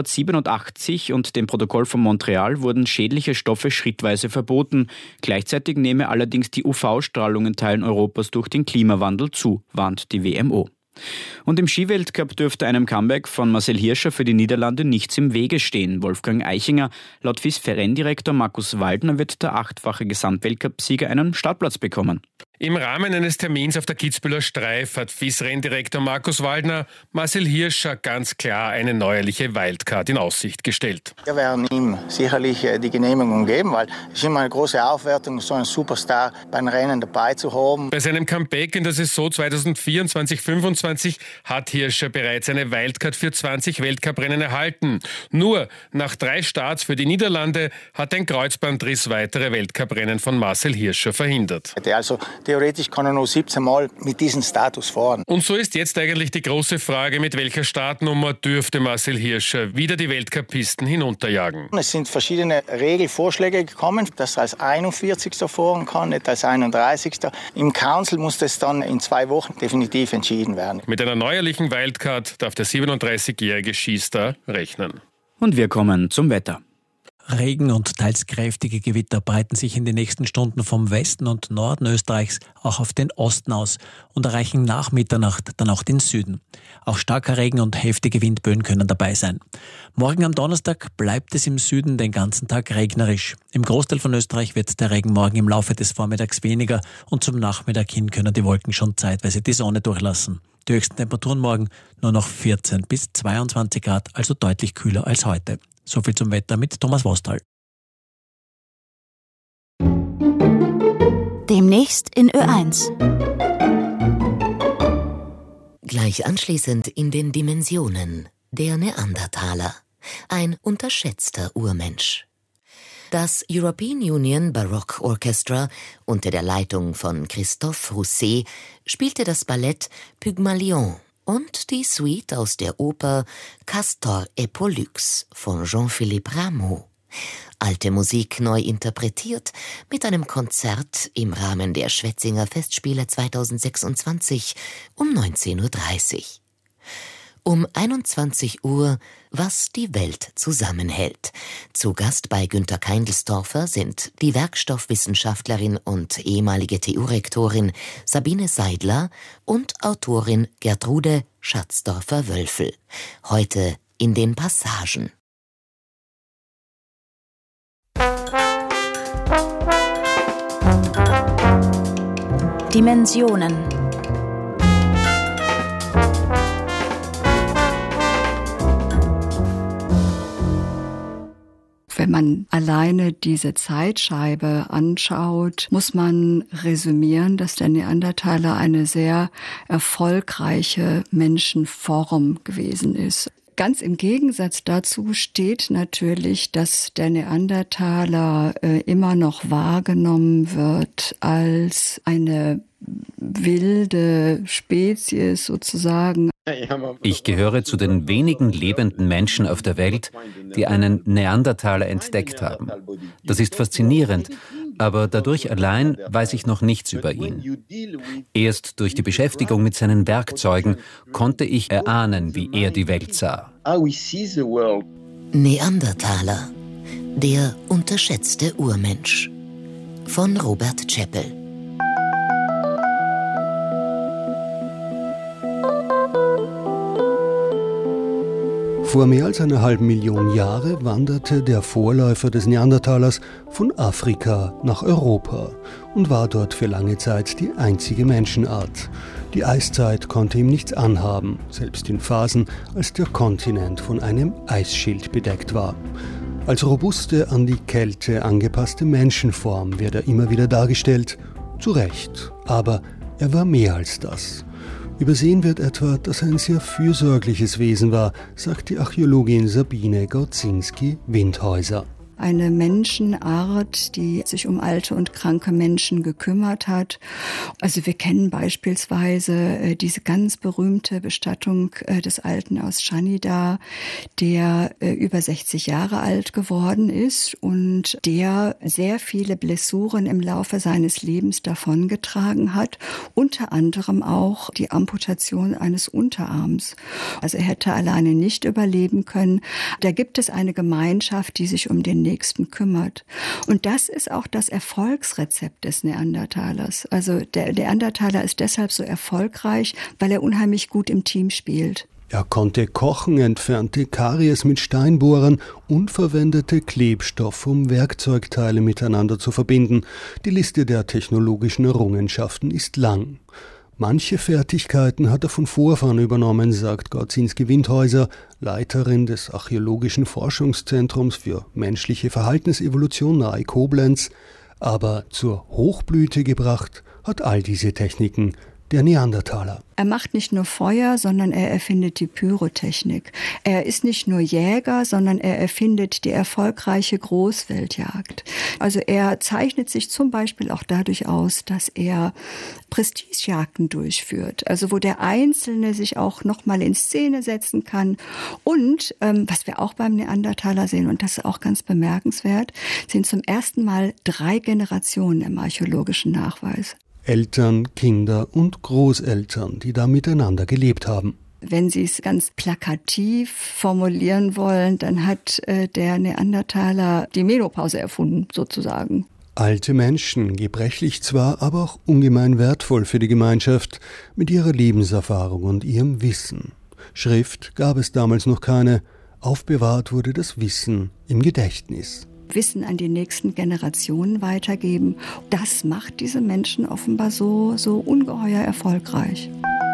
1987 und dem Protokoll von Montreal wurden schädliche Stoffe schrittweise verboten. Gleichzeitig nehme allerdings die UV-Strahlung in Teilen Europas durch den Klimawandel zu, warnt die WMO. Und im Skiweltcup dürfte einem Comeback von Marcel Hirscher für die Niederlande nichts im Wege stehen. Wolfgang Eichinger, laut FIS-Verein-Direktor Markus Waldner wird der 8-fache Gesamtweltcup-Sieger einen Startplatz bekommen.
Im Rahmen eines Termins auf der Kitzbüheler Streif hat FIS-Renndirektor Markus Waldner Marcel Hirscher ganz klar eine neuerliche Wildcard in Aussicht gestellt.
Wir werden ihm sicherlich die Genehmigung geben, weil es ist immer eine große Aufwertung, so einen Superstar beim Rennen dabei zu haben.
Bei seinem Comeback in der Saison 2024-25 hat Hirscher bereits eine Wildcard für 20 Weltcuprennen erhalten. Nur nach 3 Starts für die Niederlande hat ein Kreuzbandriss weitere Weltcuprennen von Marcel Hirscher verhindert.
Also theoretisch kann er noch 17 Mal mit diesem Status fahren.
Und so ist jetzt eigentlich die große Frage, mit welcher Startnummer dürfte Marcel Hirscher wieder die Weltcup-Pisten hinunterjagen.
Es sind verschiedene Regelvorschläge gekommen, dass er als 41. fahren kann, nicht als 31. Im Council muss das dann in 2 Wochen definitiv entschieden werden.
Mit einer neuerlichen Wildcard darf der 37-jährige Skistar rechnen.
Und wir kommen zum Wetter.
Regen und teils kräftige Gewitter breiten sich in den nächsten Stunden vom Westen und Norden Österreichs auch auf den Osten aus und erreichen nach Mitternacht dann auch den Süden. Auch starker Regen und heftige Windböen können dabei sein. Morgen am Donnerstag bleibt es im Süden den ganzen Tag regnerisch. Im Großteil von Österreich wird der Regen morgen im Laufe des Vormittags weniger und zum Nachmittag hin können die Wolken schon zeitweise die Sonne durchlassen. Die höchsten Temperaturen morgen nur noch 14 bis 22 Grad, also deutlich kühler als heute. So viel zum Wetter mit Thomas Wostal.
Demnächst in Ö1.
Gleich anschließend in den Dimensionen. Der Neandertaler. Ein unterschätzter Urmensch. Das European Union Baroque Orchestra unter der Leitung von Christophe Rousset spielte das Ballett Pygmalion und die Suite aus der Oper Castor et Pollux von Jean-Philippe Rameau. Alte Musik neu interpretiert mit einem Konzert im Rahmen der Schwetzinger Festspiele 2026 um 19:30 Uhr. Um 21 Uhr, was die Welt zusammenhält. Zu Gast bei Günter Keindelsdorfer sind die Werkstoffwissenschaftlerin und ehemalige TU-Rektorin Sabine Seidler und Autorin Gertrude Schatzdorfer-Wölfel. Heute in den Passagen.
Dimensionen.
Wenn man alleine diese Zeitscheibe anschaut, muss man resümieren, dass der Neandertaler eine sehr erfolgreiche Menschenform gewesen ist. Ganz im Gegensatz dazu steht natürlich, dass der Neandertaler immer noch wahrgenommen wird als eine wilde Spezies sozusagen.
Ich gehöre zu den wenigen lebenden Menschen auf der Welt, die einen Neandertaler entdeckt haben. Das ist faszinierend, aber dadurch allein weiß ich noch nichts über ihn. Erst durch die Beschäftigung mit seinen Werkzeugen konnte ich erahnen, wie er die Welt sah.
Neandertaler, der unterschätzte Urmensch von Robert Chappell.
Vor mehr als einer halben Million Jahre wanderte der Vorläufer des Neandertalers von Afrika nach Europa und war dort für lange Zeit die einzige Menschenart. Die Eiszeit konnte ihm nichts anhaben, selbst in Phasen, als der Kontinent von einem Eisschild bedeckt war. Als robuste, an die Kälte angepasste Menschenform wird er immer wieder dargestellt, zu Recht, aber er war mehr als das. Übersehen wird etwa, dass er ein sehr fürsorgliches Wesen war, sagt die Archäologin Sabine Gaudzinski-Windhäuser.
Eine Menschenart, die sich um alte und kranke Menschen gekümmert hat. Also wir kennen beispielsweise diese ganz berühmte Bestattung des Alten aus Schanida, der über 60 Jahre alt geworden ist und der sehr viele Blessuren im Laufe seines Lebens davongetragen hat, unter anderem auch die Amputation eines Unterarms. Also er hätte alleine nicht überleben können. Da gibt es eine Gemeinschaft, die sich um den Nächsten kümmert. Und das ist auch das Erfolgsrezept des Neandertalers. Also der Neandertaler ist deshalb so erfolgreich, weil er unheimlich gut im Team spielt.
Er konnte kochen, entfernte Karies mit Steinbohrern und verwendete Klebstoff, um Werkzeugteile miteinander zu verbinden. Die Liste der technologischen Errungenschaften ist lang. Manche Fertigkeiten hat er von Vorfahren übernommen, sagt Gorzinski-Windhäuser, Leiterin des Archäologischen Forschungszentrums für menschliche Verhaltensevolution nahe Koblenz. Aber zur Hochblüte gebracht hat all diese Techniken der Neandertaler.
Er macht nicht nur Feuer, sondern er erfindet die Pyrotechnik. Er ist nicht nur Jäger, sondern er erfindet die erfolgreiche Großwildjagd. Also er zeichnet sich zum Beispiel auch dadurch aus, dass er Prestigejagden durchführt. Also wo der Einzelne sich auch nochmal in Szene setzen kann. Und was wir auch beim Neandertaler sehen, und das ist auch ganz bemerkenswert, sind zum ersten Mal 3 Generationen im archäologischen Nachweis.
Eltern, Kinder und Großeltern, die da miteinander gelebt haben.
Wenn Sie es ganz plakativ formulieren wollen, dann hat der Neandertaler die Menopause erfunden, sozusagen.
Alte Menschen, gebrechlich zwar, aber auch ungemein wertvoll für die Gemeinschaft, mit ihrer Lebenserfahrung und ihrem Wissen. Schrift gab es damals noch keine, aufbewahrt wurde das Wissen im Gedächtnis.
Wissen an die nächsten Generationen weitergeben. Das macht diese Menschen offenbar so ungeheuer erfolgreich.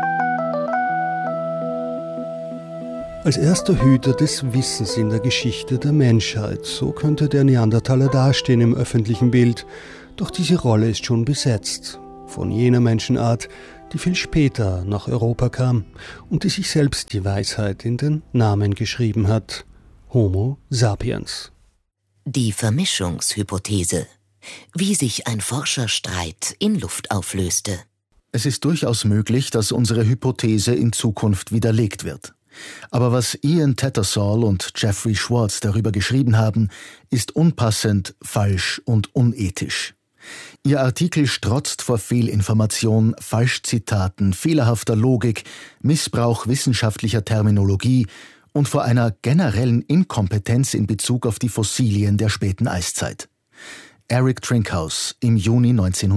Als erster Hüter des Wissens in der Geschichte der Menschheit, so könnte der Neandertaler dastehen im öffentlichen Bild. Doch diese Rolle ist schon besetzt von jener Menschenart, die viel später nach Europa kam und die sich selbst die Weisheit in den Namen geschrieben hat: Homo sapiens.
Die Vermischungshypothese. Wie sich ein Forscherstreit in Luft auflöste.
Es ist durchaus möglich, dass unsere Hypothese in Zukunft widerlegt wird. Aber was Ian Tattersall und Jeffrey Schwartz darüber geschrieben haben, ist unpassend, falsch und unethisch. Ihr Artikel strotzt vor Fehlinformation, Falschzitaten, fehlerhafter Logik, Missbrauch wissenschaftlicher Terminologie und vor einer generellen Inkompetenz in Bezug auf die Fossilien der späten Eiszeit. Eric Trinkhaus im Juni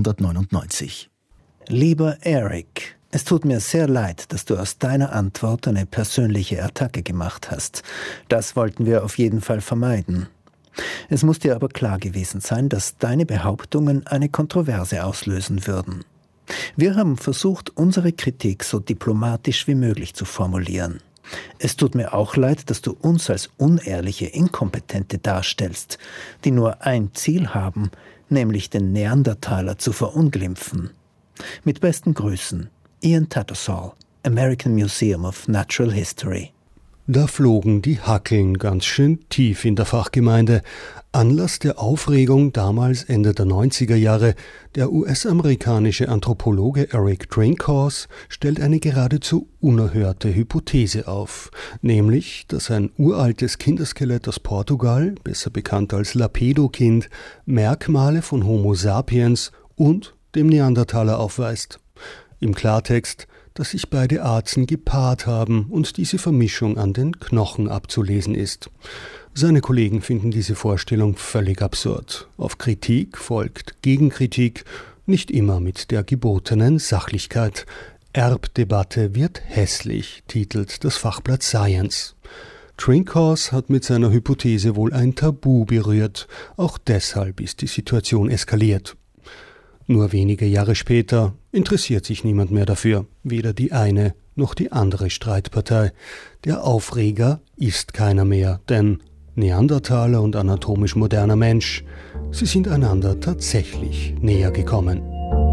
1999.
Lieber Eric, es tut mir sehr leid, dass du aus deiner Antwort eine persönliche Attacke gemacht hast. Das wollten wir auf jeden Fall vermeiden. Es muss dir aber klar gewesen sein, dass deine Behauptungen eine Kontroverse auslösen würden. Wir haben versucht, unsere Kritik so diplomatisch wie möglich zu formulieren. Es tut mir auch leid, dass du uns als unehrliche Inkompetente darstellst, die nur ein Ziel haben, nämlich den Neandertaler zu verunglimpfen. Mit besten Grüßen, Ian Tattersall, American Museum of Natural History.
Da flogen die Hackeln ganz schön tief in der Fachgemeinde. Anlass der Aufregung damals Ende der 90er Jahre, der US-amerikanische Anthropologe Eric Trinkhaus stellt eine geradezu unerhörte Hypothese auf, nämlich, dass ein uraltes Kinderskelett aus Portugal, besser bekannt als Lapedo-Kind, Merkmale von Homo sapiens und dem Neandertaler aufweist. Im Klartext, dass sich beide Arten gepaart haben und diese Vermischung an den Knochen abzulesen ist. Seine Kollegen finden diese Vorstellung völlig absurd. Auf Kritik folgt Gegenkritik, nicht immer mit der gebotenen Sachlichkeit. Erbdebatte wird hässlich, titelt das Fachblatt Science. Trinkhaus hat mit seiner Hypothese wohl ein Tabu berührt. Auch deshalb ist die Situation eskaliert. Nur wenige Jahre später interessiert sich niemand mehr dafür, weder die eine noch die andere Streitpartei. Der Aufreger ist keiner mehr, denn Neandertaler und anatomisch moderner Mensch, sie sind einander tatsächlich näher gekommen.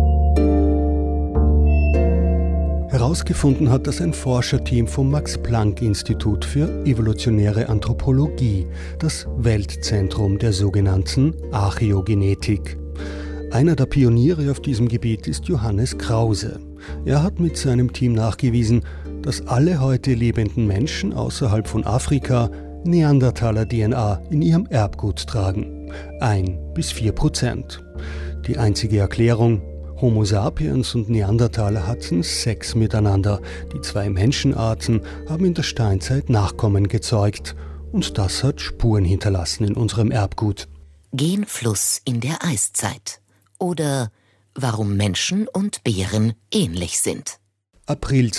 Herausgefunden hat das ein Forscherteam vom Max-Planck-Institut für evolutionäre Anthropologie, das Weltzentrum der sogenannten Archäogenetik. Einer der Pioniere auf diesem Gebiet ist Johannes Krause. Er hat mit seinem Team nachgewiesen, dass alle heute lebenden Menschen außerhalb von Afrika Neandertaler-DNA in ihrem Erbgut tragen. 1-4%. Die einzige Erklärung: Homo sapiens und Neandertaler hatten Sex miteinander. Die 2 Menschenarten haben in der Steinzeit Nachkommen gezeugt. Und das hat Spuren hinterlassen in unserem Erbgut.
Genfluss in der Eiszeit. Oder warum Menschen und Bären ähnlich sind.
April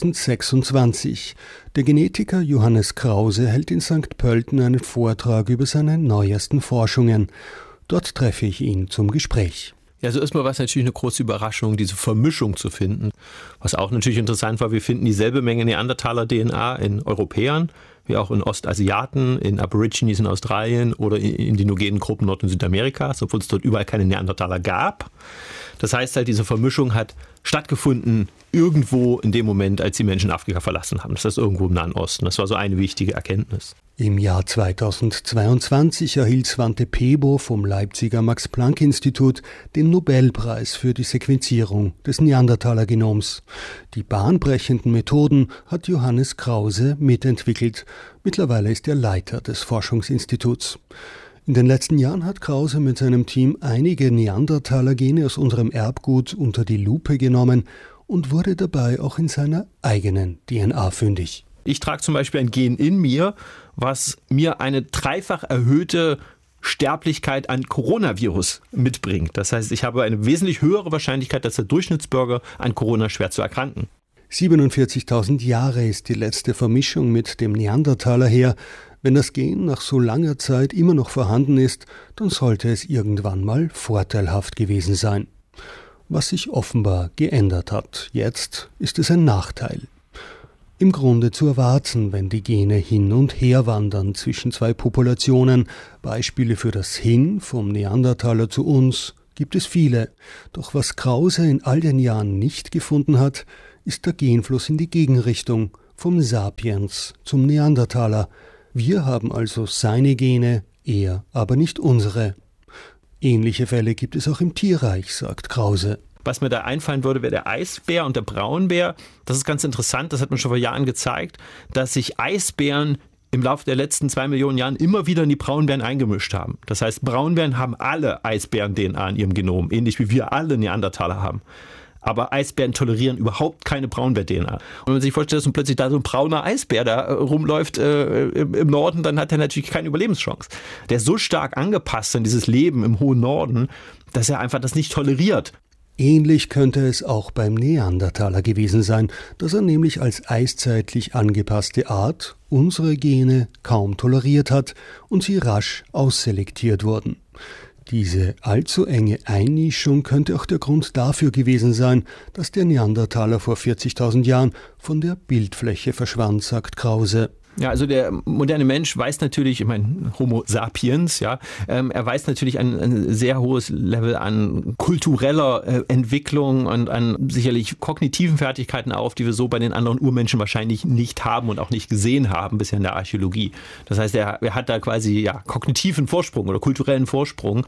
2026. Der Genetiker Johannes Krause hält in St. Pölten einen Vortrag über seine neuesten Forschungen. Dort treffe ich ihn zum Gespräch.
Ja, also erstmal war es natürlich eine große Überraschung, diese Vermischung zu finden. Was auch natürlich interessant war, wir finden dieselbe Menge Neandertaler-DNA in Europäern, wie auch in Ostasiaten, in Aborigines in Australien oder in indigenen Gruppen Nord- und Südamerikas, obwohl es dort überall keine Neandertaler gab. Das heißt halt, diese Vermischung hat stattgefunden irgendwo in dem Moment, als die Menschen Afrika verlassen haben. Das heißt irgendwo im Nahen Osten. Das war so eine wichtige Erkenntnis.
Im Jahr 2022 erhielt Svante Pääbo vom Leipziger Max-Planck-Institut den Nobelpreis für die Sequenzierung des Neandertaler-Genoms. Die bahnbrechenden Methoden hat Johannes Krause mitentwickelt. Mittlerweile ist er Leiter des Forschungsinstituts. In den letzten Jahren hat Krause mit seinem Team einige Neandertaler-Gene aus unserem Erbgut unter die Lupe genommen und wurde dabei auch in seiner eigenen DNA fündig.
Ich trage zum Beispiel ein Gen in mir, was mir eine dreifach erhöhte Sterblichkeit an Coronavirus mitbringt. Das heißt, ich habe eine wesentlich höhere Wahrscheinlichkeit als der Durchschnittsbürger, an Corona schwer zu erkranken.
47.000 Jahre ist die letzte Vermischung mit dem Neandertaler her. Wenn das Gen nach so langer Zeit immer noch vorhanden ist, dann sollte es irgendwann mal vorteilhaft gewesen sein. Was sich offenbar geändert hat. Jetzt ist es ein Nachteil. Im Grunde zu erwarten, wenn die Gene hin und her wandern zwischen zwei Populationen. Beispiele für das Hin vom Neandertaler zu uns gibt es viele. Doch was Krause in all den Jahren nicht gefunden hat, ist der Genfluss in die Gegenrichtung, vom Sapiens zum Neandertaler. Wir haben also seine Gene, er aber nicht unsere. Ähnliche Fälle gibt es auch im Tierreich, sagt Krause.
Was mir da einfallen würde, wäre der Eisbär und der Braunbär. Das ist ganz interessant, das hat man schon vor Jahren gezeigt, dass sich Eisbären im Laufe der letzten 2 Millionen Jahren immer wieder in die Braunbären eingemischt haben. Das heißt, Braunbären haben alle Eisbären-DNA in ihrem Genom, ähnlich wie wir alle Neandertaler haben. Aber Eisbären tolerieren überhaupt keine Braunbär-DNA. Und wenn man sich vorstellt, dass plötzlich da so ein brauner Eisbär da rumläuft im Norden, dann hat er natürlich keine Überlebenschance. Der ist so stark angepasst an dieses Leben im hohen Norden, dass er einfach das nicht toleriert.
Ähnlich könnte es auch beim Neandertaler gewesen sein, dass er nämlich als eiszeitlich angepasste Art unsere Gene kaum toleriert hat und sie rasch ausselektiert wurden. Diese allzu enge Einnischung könnte auch der Grund dafür gewesen sein, dass der Neandertaler vor 40.000 Jahren von der Bildfläche verschwand, sagt Krause.
Ja, also der moderne Mensch weiß natürlich, ich meine Homo sapiens, ja, er weiß natürlich ein sehr hohes Level an kultureller Entwicklung und an sicherlich kognitiven Fertigkeiten auf, die wir so bei den anderen Urmenschen wahrscheinlich nicht haben und auch nicht gesehen haben bisher in der Archäologie. Das heißt, er hat da quasi kognitiven Vorsprung oder kulturellen Vorsprung.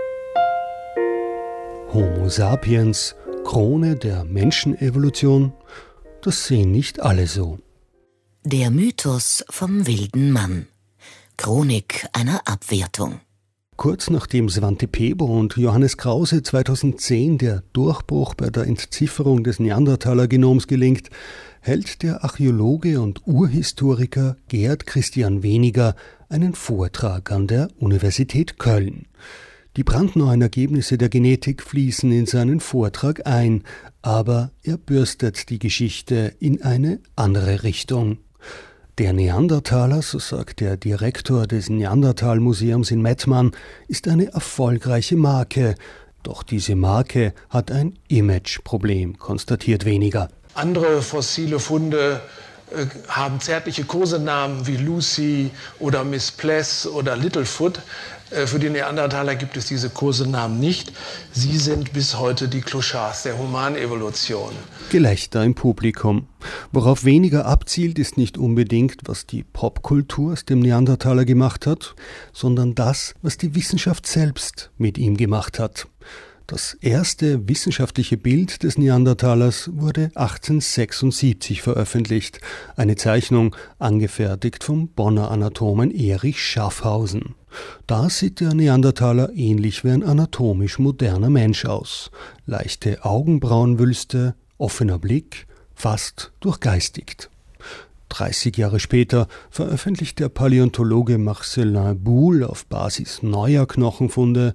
Homo sapiens, Krone der Menschenevolution, das sehen nicht alle so.
Der Mythos vom wilden Mann. Chronik einer Abwertung.
Kurz nachdem Svante Pääbo und Johannes Krause 2010 der Durchbruch bei der Entzifferung des Neandertaler-Genoms gelingt, hält der Archäologe und Urhistoriker Gerd Christian Weniger einen Vortrag an der Universität Köln. Die brandneuen Ergebnisse der Genetik fließen in seinen Vortrag ein, aber er bürstet die Geschichte in eine andere Richtung. Der Neandertaler, so sagt der Direktor des Neandertal-Museums in Mettmann, ist eine erfolgreiche Marke. Doch diese Marke hat ein Imageproblem, konstatiert Weniger.
Andere fossile Funde haben zärtliche Kosenamen wie Lucy oder Miss Pless oder Littlefoot. Für die Neandertaler gibt es diese Kosenamen nicht. Sie sind bis heute die Clochards der Humanevolution.
Gelächter im Publikum. Worauf Weniger abzielt, ist nicht unbedingt, was die Popkultur aus dem Neandertaler gemacht hat, sondern das, was die Wissenschaft selbst mit ihm gemacht hat. Das erste wissenschaftliche Bild des Neandertalers wurde 1876 veröffentlicht. Eine Zeichnung, angefertigt vom Bonner Anatomen Erich Schaffhausen. Da sieht der Neandertaler ähnlich wie ein anatomisch moderner Mensch aus. Leichte Augenbrauenwülste, offener Blick, fast durchgeistigt. 30 Jahre später veröffentlicht der Paläontologe Marcellin Boule auf Basis neuer Knochenfunde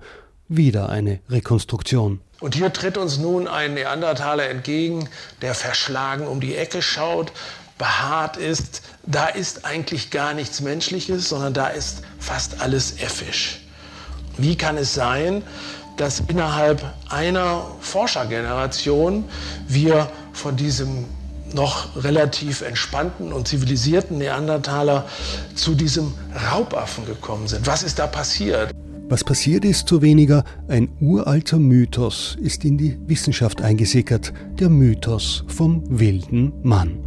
wieder eine Rekonstruktion.
Und hier tritt uns nun ein Neandertaler entgegen, der verschlagen um die Ecke schaut, behaart ist. Da ist eigentlich gar nichts Menschliches, sondern da ist fast alles effisch. Wie kann es sein, dass innerhalb einer Forschergeneration wir von diesem noch relativ entspannten und zivilisierten Neandertaler zu diesem Raubaffen gekommen sind? Was ist da passiert?
Was passiert ist, so weniger ein uralter Mythos ist in die Wissenschaft eingesickert, der Mythos vom wilden Mann.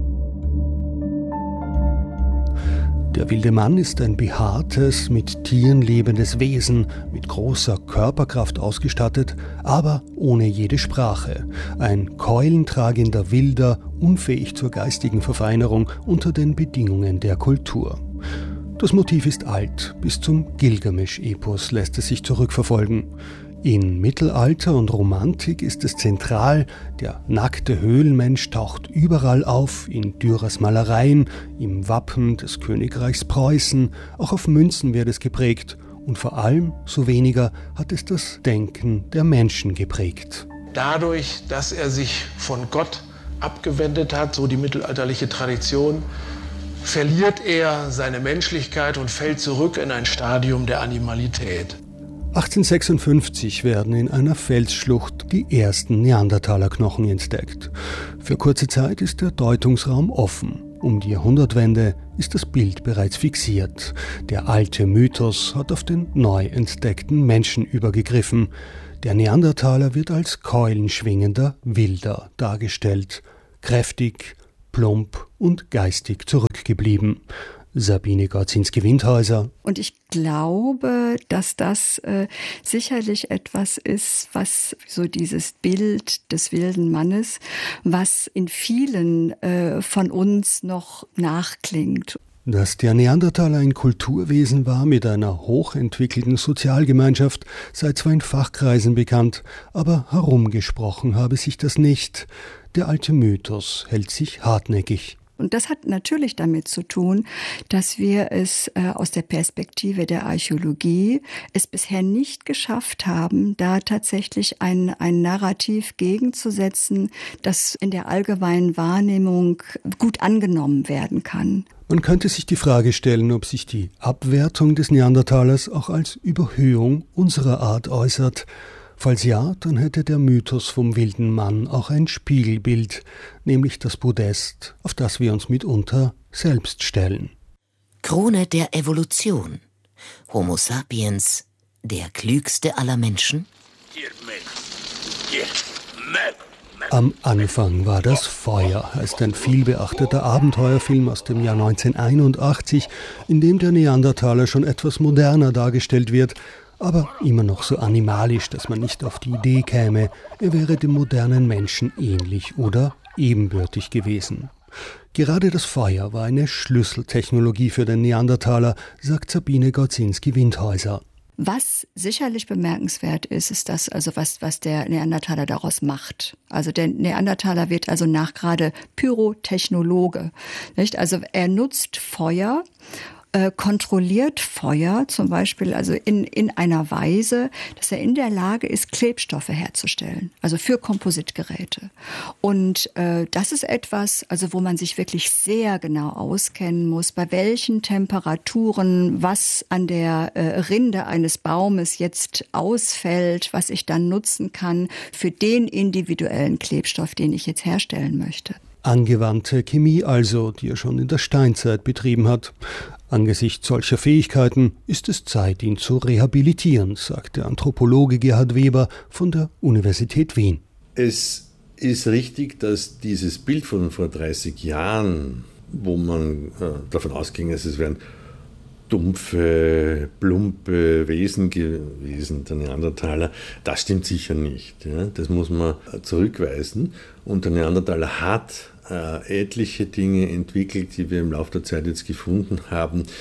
Der wilde Mann ist ein behaartes, mit Tieren lebendes Wesen, mit großer Körperkraft ausgestattet, aber ohne jede Sprache. Ein keulentragender Wilder, unfähig zur geistigen Verfeinerung unter den Bedingungen der Kultur. Das Motiv ist alt, bis zum Gilgamesch-Epos lässt es sich zurückverfolgen. In Mittelalter und Romantik ist es zentral, der nackte Höhlenmensch taucht überall auf, in Dürers Malereien, im Wappen des Königreichs Preußen, auch auf Münzen wird es geprägt und vor allem, so weniger, hat es das Denken der Menschen geprägt.
Dadurch, dass er sich von Gott abgewendet hat, so die mittelalterliche Tradition, verliert er seine Menschlichkeit und fällt zurück in ein Stadium der Animalität.
1856 werden in einer Felsschlucht die ersten Neandertalerknochen entdeckt. Für kurze Zeit ist der Deutungsraum offen. Um die Jahrhundertwende ist das Bild bereits fixiert. Der alte Mythos hat auf den neu entdeckten Menschen übergegriffen. Der Neandertaler wird als keulenschwingender Wilder dargestellt. Kräftig, plump und geistig zurückgeblieben. Sabine Gorzinski-Windhäuser.
Und ich glaube, dass das sicherlich etwas ist, was so dieses Bild des wilden Mannes, was in vielen von uns noch nachklingt.
Dass der Neandertaler ein Kulturwesen war mit einer hochentwickelten Sozialgemeinschaft, sei zwar in Fachkreisen bekannt, aber herumgesprochen habe sich das nicht. Der alte Mythos hält sich hartnäckig.
Und das hat natürlich damit zu tun, dass wir es aus der Perspektive der Archäologie es bisher nicht geschafft haben, da tatsächlich ein Narrativ gegenzusetzen, das in der allgemeinen Wahrnehmung gut angenommen werden kann.
Man könnte sich die Frage stellen, ob sich die Abwertung des Neandertalers auch als Überhöhung unserer Art äußert. Falls ja, dann hätte der Mythos vom wilden Mann auch ein Spiegelbild, nämlich das Podest, auf das wir uns mitunter selbst stellen.
Krone der Evolution. Homo sapiens, der klügste aller Menschen?
Am Anfang war das Feuer, heißt ein vielbeachteter Abenteuerfilm aus dem Jahr 1981, in dem der Neandertaler schon etwas moderner dargestellt wird, aber immer noch so animalisch, dass man nicht auf die Idee käme, er wäre dem modernen Menschen ähnlich oder ebenbürtig gewesen. Gerade das Feuer war eine Schlüsseltechnologie für den Neandertaler, sagt Sabine Gorzinski-Windhäuser.
Was sicherlich bemerkenswert ist, ist das, also was der Neandertaler daraus macht. Also der Neandertaler wird also nachgerade Pyrotechnologe, nicht? Also er nutzt Feuer, kontrolliert Feuer, zum Beispiel also in einer Weise, dass er in der Lage ist, Klebstoffe herzustellen, also für Kompositgeräte. Und das ist etwas, also wo man sich wirklich sehr genau auskennen muss, bei welchen Temperaturen was an der Rinde eines Baumes jetzt ausfällt, was ich dann nutzen kann für den individuellen Klebstoff, den ich jetzt herstellen möchte.
Angewandte Chemie also, die er schon in der Steinzeit betrieben hat. Angesichts solcher Fähigkeiten ist es Zeit, ihn zu rehabilitieren, sagt der Anthropologe Gerhard Weber von der Universität Wien.
Es ist richtig, dass dieses Bild von vor 30 Jahren, wo man davon ausging, es wären dumpfe, plumpe Wesen gewesen, der Neandertaler, das stimmt sicher nicht. Ja? Das muss man zurückweisen. Und der Neandertaler hat etliche Dinge entwickelt, die wir im Laufe der Zeit jetzt gefunden haben,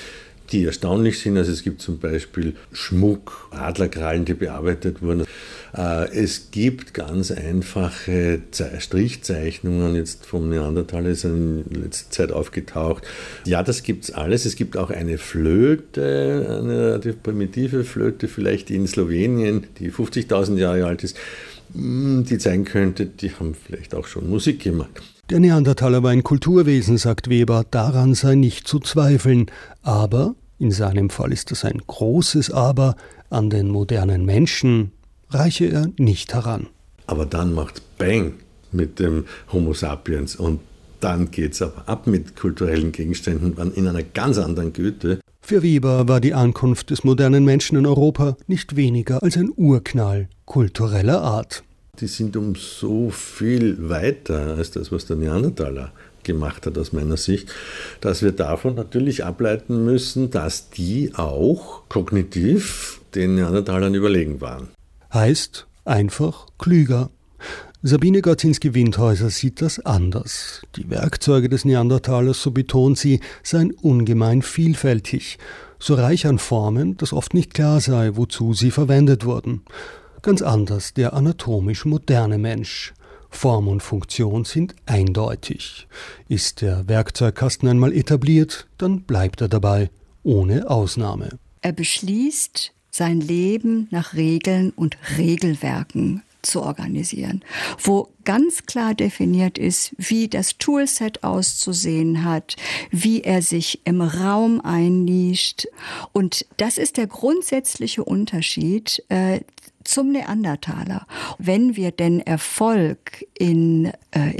die erstaunlich sind. Also es gibt zum Beispiel Schmuck, Adlerkrallen, die bearbeitet wurden. Es gibt ganz einfache Strichzeichnungen, jetzt vom Neandertaler ist in letzter Zeit aufgetaucht. Ja, das gibt's alles. Es gibt auch eine Flöte, eine relativ primitive Flöte, vielleicht in Slowenien, die 50.000 Jahre alt ist, die zeigen könnte, die haben vielleicht auch schon Musik gemacht.
Der Neandertaler war ein Kulturwesen, sagt Weber, daran sei nicht zu zweifeln. Aber, in seinem Fall ist das ein großes Aber, an den modernen Menschen reiche er nicht heran.
Aber dann macht Bang mit dem Homo sapiens und dann geht's aber ab mit kulturellen Gegenständen in einer ganz anderen Güte.
Für Weber war die Ankunft des modernen Menschen in Europa nicht weniger als ein Urknall kultureller Art.
Die sind um so viel weiter als das, was der Neandertaler gemacht hat aus meiner Sicht, dass wir davon natürlich ableiten müssen, dass die auch kognitiv den Neandertalern überlegen waren.
Heißt einfach klüger. Sabine Gorzinski-Windhäuser sieht das anders. Die Werkzeuge des Neandertalers, so betont sie, seien ungemein vielfältig, so reich an Formen, dass oft nicht klar sei, wozu sie verwendet wurden. Ganz anders der anatomisch moderne Mensch. Form und Funktion sind eindeutig. Ist der Werkzeugkasten einmal etabliert, dann bleibt er dabei, ohne Ausnahme.
Er beschließt, sein Leben nach Regeln und Regelwerken zu organisieren, wo ganz klar definiert ist, wie das Toolset auszusehen hat, wie er sich im Raum einnischt. Und das ist der grundsätzliche Unterschied zum Neandertaler. Wenn wir denn Erfolg in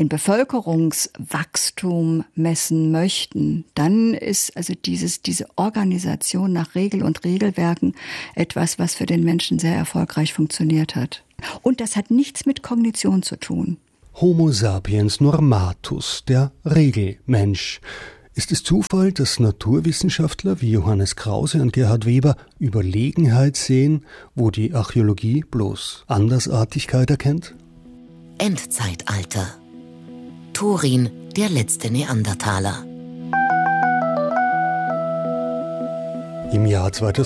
Bevölkerungswachstum messen möchten, dann ist also diese Organisation nach Regel und Regelwerken etwas, was für den Menschen sehr erfolgreich funktioniert hat. Und das hat nichts mit Kognition zu tun.
Homo sapiens normatus, der Regelmensch. Ist es Zufall, dass Naturwissenschaftler wie Johannes Krause und Gerhard Weber Überlegenheit sehen, wo die Archäologie bloß Andersartigkeit erkennt?
Endzeitalter. Turin, der letzte Neandertaler.
Im Jahr 2000